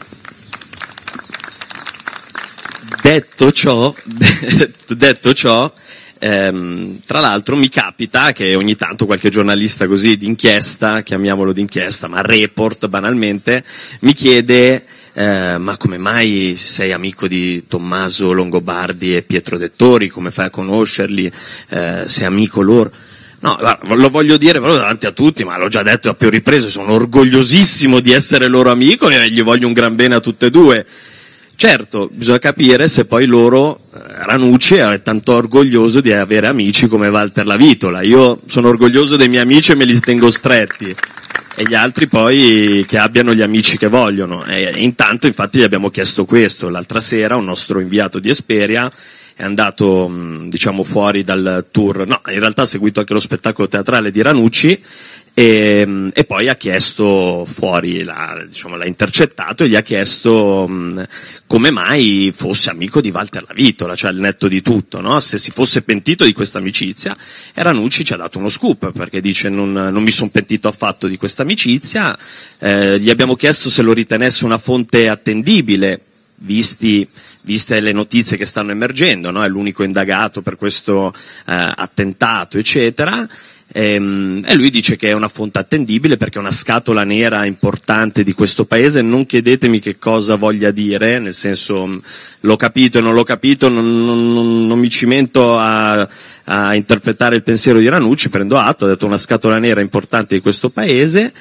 Detto ciò, detto ciò ehm, tra l'altro mi capita che ogni tanto qualche giornalista così d'inchiesta, chiamiamolo d'inchiesta, ma report banalmente, mi chiede eh, ma come mai sei amico di Tommaso Longobardi e Pietro Dettori, come fai a conoscerli, eh, sei amico loro? No, guarda, lo voglio dire proprio davanti a tutti, ma l'ho già detto a più riprese, sono orgogliosissimo di essere loro amico e gli voglio un gran bene a tutte e due. Certo, bisogna capire se poi loro, Ranucci è tanto orgoglioso di avere amici come Walter Lavitola. Io sono orgoglioso dei miei amici e me li tengo stretti, e gli altri poi che abbiano gli amici che vogliono. E intanto infatti gli abbiamo chiesto questo. L'altra sera un nostro inviato di Esperia è andato diciamo fuori dal tour, no, in realtà ha seguito anche lo spettacolo teatrale di Ranucci, E, e poi ha chiesto fuori, l'ha, diciamo, l'ha intercettato e gli ha chiesto mh, come mai fosse amico di Walter Lavitola, cioè al netto di tutto, no? Se si fosse pentito di questa amicizia. E Ranucci ci ha dato uno scoop, perché dice non, non mi sono pentito affatto di questa amicizia, eh, gli abbiamo chiesto se lo ritenesse una fonte attendibile, visti viste le notizie che stanno emergendo, no? È l'unico indagato per questo eh, attentato, eccetera. E lui dice che è una fonte attendibile perché è una scatola nera importante di questo paese. Non chiedetemi che cosa voglia dire, nel senso l'ho capito e non l'ho capito, non, non, non mi cimento a, a interpretare il pensiero di Ranucci, prendo atto, ha detto una scatola nera importante di questo paese.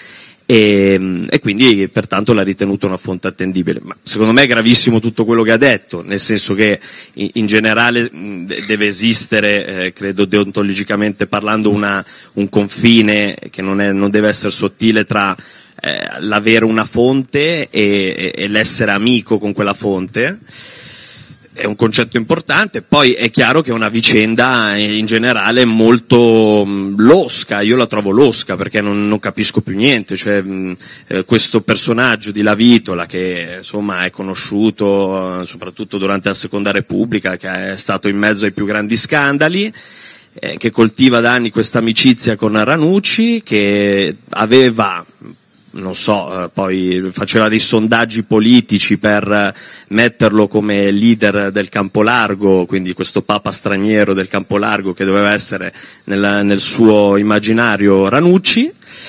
E, e quindi pertanto l'ha ritenuto una fonte attendibile. Ma secondo me è gravissimo tutto quello che ha detto, nel senso che in, in generale mh, deve esistere, eh, credo deontologicamente parlando, una, un confine che non, è, non deve essere sottile tra eh, l'avere una fonte e, e, e l'essere amico con quella fonte. È un concetto importante. Poi è chiaro che è una vicenda in generale molto losca, io la trovo losca perché non, non capisco più niente, cioè mh, eh, questo personaggio di Lavitola che insomma è conosciuto eh, soprattutto durante la Seconda Repubblica, che è stato in mezzo ai più grandi scandali, eh, che coltiva da anni questa amicizia con Ranucci, che aveva, non so, poi faceva dei sondaggi politici per metterlo come leader del campo largo, quindi questo papa straniero del campo largo che doveva essere nel, nel suo immaginario Ranucci.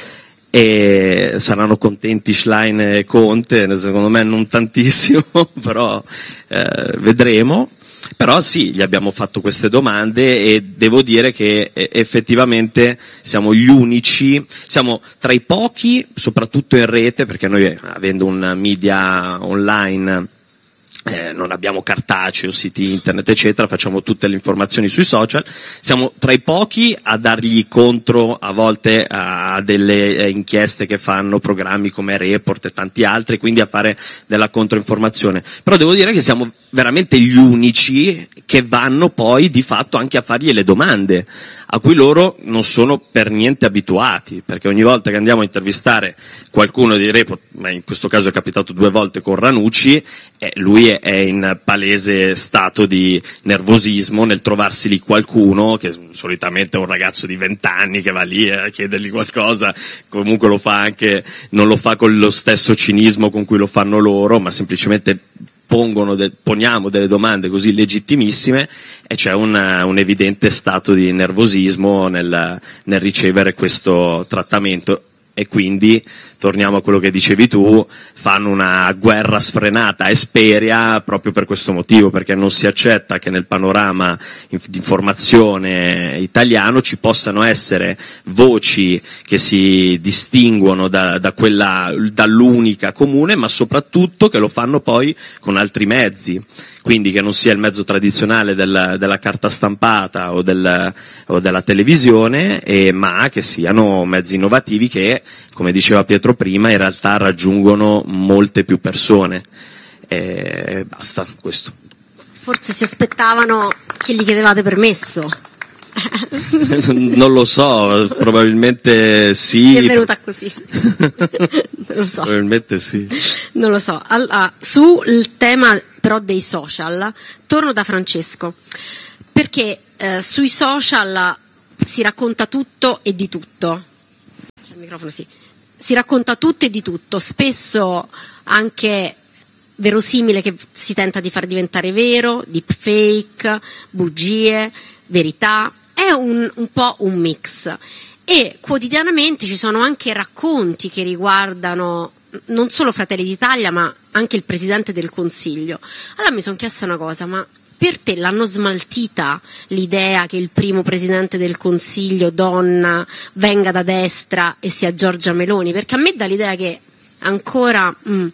E saranno contenti Schlein e Conte, secondo me non tantissimo, però eh, vedremo. Però sì, gli abbiamo fatto queste domande e devo dire che effettivamente siamo gli unici, siamo tra i pochi, soprattutto in rete, perché noi avendo un media online eh, non abbiamo cartaceo, siti internet eccetera, facciamo tutte le informazioni sui social, siamo tra i pochi a dargli contro a volte a delle inchieste che fanno programmi come Report e tanti altri, quindi a fare della controinformazione. Però devo dire che siamo veramente gli unici che vanno poi di fatto anche a fargli le domande, a cui loro non sono per niente abituati, perché ogni volta che andiamo a intervistare qualcuno di Report, ma in questo caso è capitato due volte con Ranucci, eh, lui è, è in palese stato di nervosismo nel trovarsi lì qualcuno, che solitamente è un ragazzo di vent'anni che va lì a chiedergli qualcosa, comunque lo fa anche, non lo fa con lo stesso cinismo con cui lo fanno loro, ma semplicemente pongono de, poniamo delle domande così legittimissime e c'è un, un evidente stato di nervosismo nel, nel ricevere questo trattamento. e quindi, torniamo a quello che dicevi tu, fanno una guerra sfrenata e speria proprio per questo motivo, perché non si accetta che nel panorama di informazione italiano ci possano essere voci che si distinguono da, da quella, dall'unica comune, ma soprattutto che lo fanno poi con altri mezzi. Quindi che non sia il mezzo tradizionale del, della carta stampata o, del, o della televisione, e, ma che siano mezzi innovativi che, come diceva Pietro prima, in realtà raggiungono molte più persone. E basta, questo. Forse si aspettavano che gli chiedevate permesso. Non lo so, probabilmente sì. Mi è venuta così. Non lo so. Probabilmente sì. Non lo so. Allora, sul tema però dei social, torno da Francesco, perché eh, sui social si racconta tutto e di tutto. C'è il microfono, sì. Si racconta tutto e di tutto, spesso anche verosimile che si tenta di far diventare vero, deepfake, bugie, verità. È un, un po' un mix, e quotidianamente ci sono anche racconti che riguardano non solo Fratelli d'Italia ma anche il Presidente del Consiglio. Allora mi sono chiesta una cosa, ma per te l'hanno smaltita l'idea che il primo Presidente del Consiglio donna venga da destra e sia Giorgia Meloni? Perché a me dà l'idea che ancora... Mm.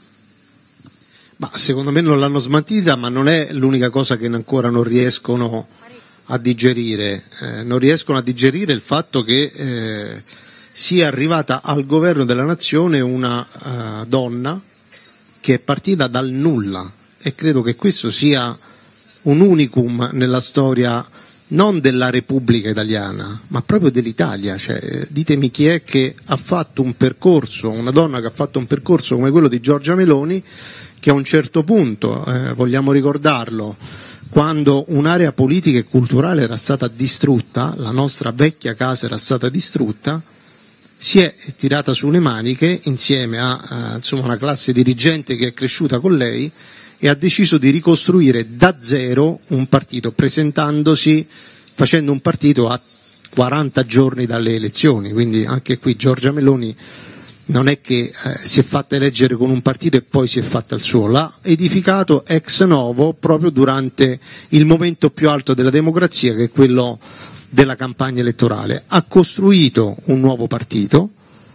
Ma secondo me non l'hanno smaltita, ma non è l'unica cosa che ancora non riescono a digerire, eh, non riescono a digerire il fatto che eh, sia arrivata al governo della nazione una uh, donna che è partita dal nulla, e credo che questo sia un unicum nella storia non della Repubblica Italiana, ma proprio dell'Italia. Cioè, ditemi chi è che ha fatto un percorso, una donna che ha fatto un percorso come quello di Giorgia Meloni, che a un certo punto, eh, vogliamo ricordarlo, quando un'area politica e culturale era stata distrutta, la nostra vecchia casa era stata distrutta, si è tirata sulle maniche insieme a eh, insomma, una classe dirigente che è cresciuta con lei, e ha deciso di ricostruire da zero un partito, presentandosi, facendo un partito a quaranta giorni dalle elezioni. Quindi anche qui Giorgia Meloni non è che eh, si è fatta eleggere con un partito e poi si è fatta il suo, l'ha edificato ex novo proprio durante il momento più alto della democrazia, che è quello della campagna elettorale. Ha costruito un nuovo partito,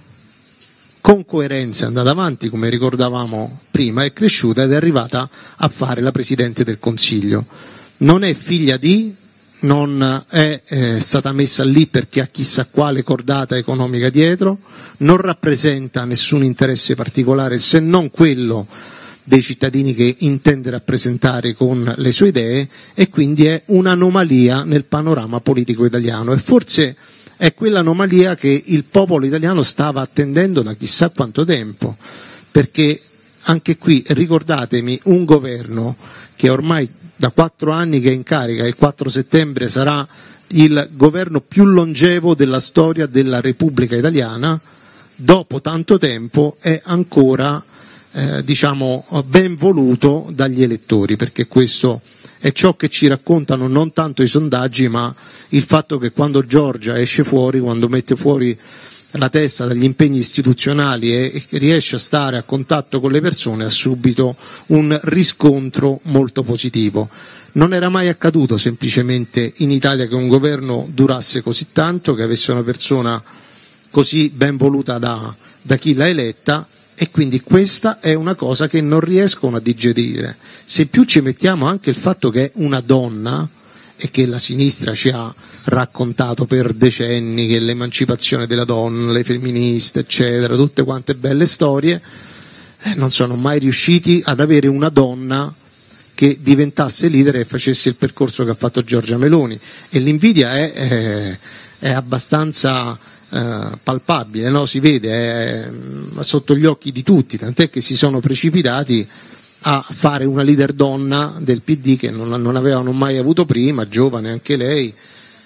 con coerenza è andata avanti, come ricordavamo prima, è cresciuta ed è arrivata a fare la Presidente del Consiglio. Non è figlia di, non è eh, stata messa lì perché ha chissà quale cordata economica dietro, non rappresenta nessun interesse particolare se non quello dei cittadini che intende rappresentare con le sue idee, e quindi è un'anomalia nel panorama politico italiano, e forse è quell'anomalia che il popolo italiano stava attendendo da chissà quanto tempo, perché anche qui ricordatemi un governo che ormai da quattro anni che è in carica, il quattro settembre sarà il governo più longevo della storia della Repubblica Italiana, dopo tanto tempo è ancora eh, diciamo ben voluto dagli elettori, perché questo è ciò che ci raccontano non tanto i sondaggi, ma il fatto che quando Giorgia esce fuori, quando mette fuori la testa dagli impegni istituzionali e, e riesce a stare a contatto con le persone, ha subito un riscontro molto positivo. Non era mai accaduto semplicemente in Italia che un governo durasse così tanto, che avesse una persona così ben voluta da, da chi l'ha eletta, e quindi questa è una cosa che non riescono a digerire. Se più ci mettiamo anche il fatto che è una donna, e che la sinistra ci ha raccontato per decenni che l'emancipazione della donna, le femministe, eccetera, tutte quante belle storie, eh, non sono mai riusciti ad avere una donna che diventasse leader e facesse il percorso che ha fatto Giorgia Meloni, e l'invidia è, è, è abbastanza eh, palpabile, no? Si vede, è sotto gli occhi di tutti, tant'è che si sono precipitati a fare una leader donna del P D che non, non avevano mai avuto prima, giovane anche lei,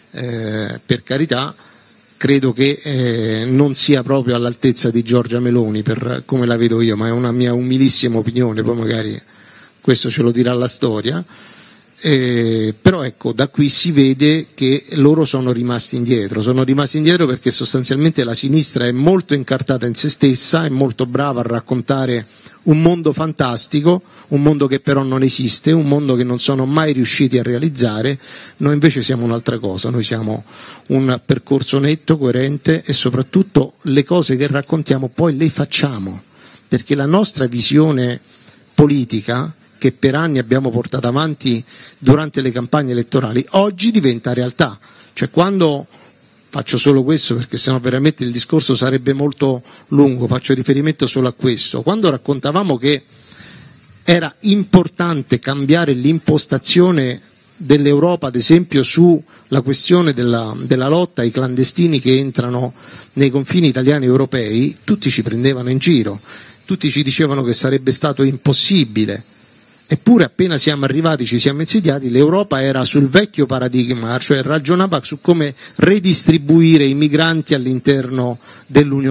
eh, per carità. Credo che eh, non sia proprio all'altezza di Giorgia Meloni per come la vedo io, ma è una mia umilissima opinione, poi magari questo ce lo dirà la storia. Eh, però ecco, da qui si vede che loro sono rimasti indietro, sono rimasti indietro perché sostanzialmente la sinistra è molto incartata in se stessa, è molto brava a raccontare un mondo fantastico, un mondo che però non esiste, un mondo che non sono mai riusciti a realizzare. Noi invece siamo un'altra cosa, noi siamo un percorso netto, coerente, e soprattutto le cose che raccontiamo poi le facciamo, perché la nostra visione politica, che per anni abbiamo portato avanti durante le campagne elettorali, oggi diventa realtà. Cioè, quando, faccio solo questo perché sennò veramente il discorso sarebbe molto lungo, faccio riferimento solo a questo, quando raccontavamo che era importante cambiare l'impostazione dell'Europa, ad esempio sulla questione della, della lotta ai clandestini che entrano nei confini italiani e europei, tutti ci prendevano in giro, tutti ci dicevano che sarebbe stato impossibile. Eppure appena siamo arrivati, ci siamo insediati, l'Europa era sul vecchio paradigma, cioè ragionava su come redistribuire i migranti all'interno dell'Unione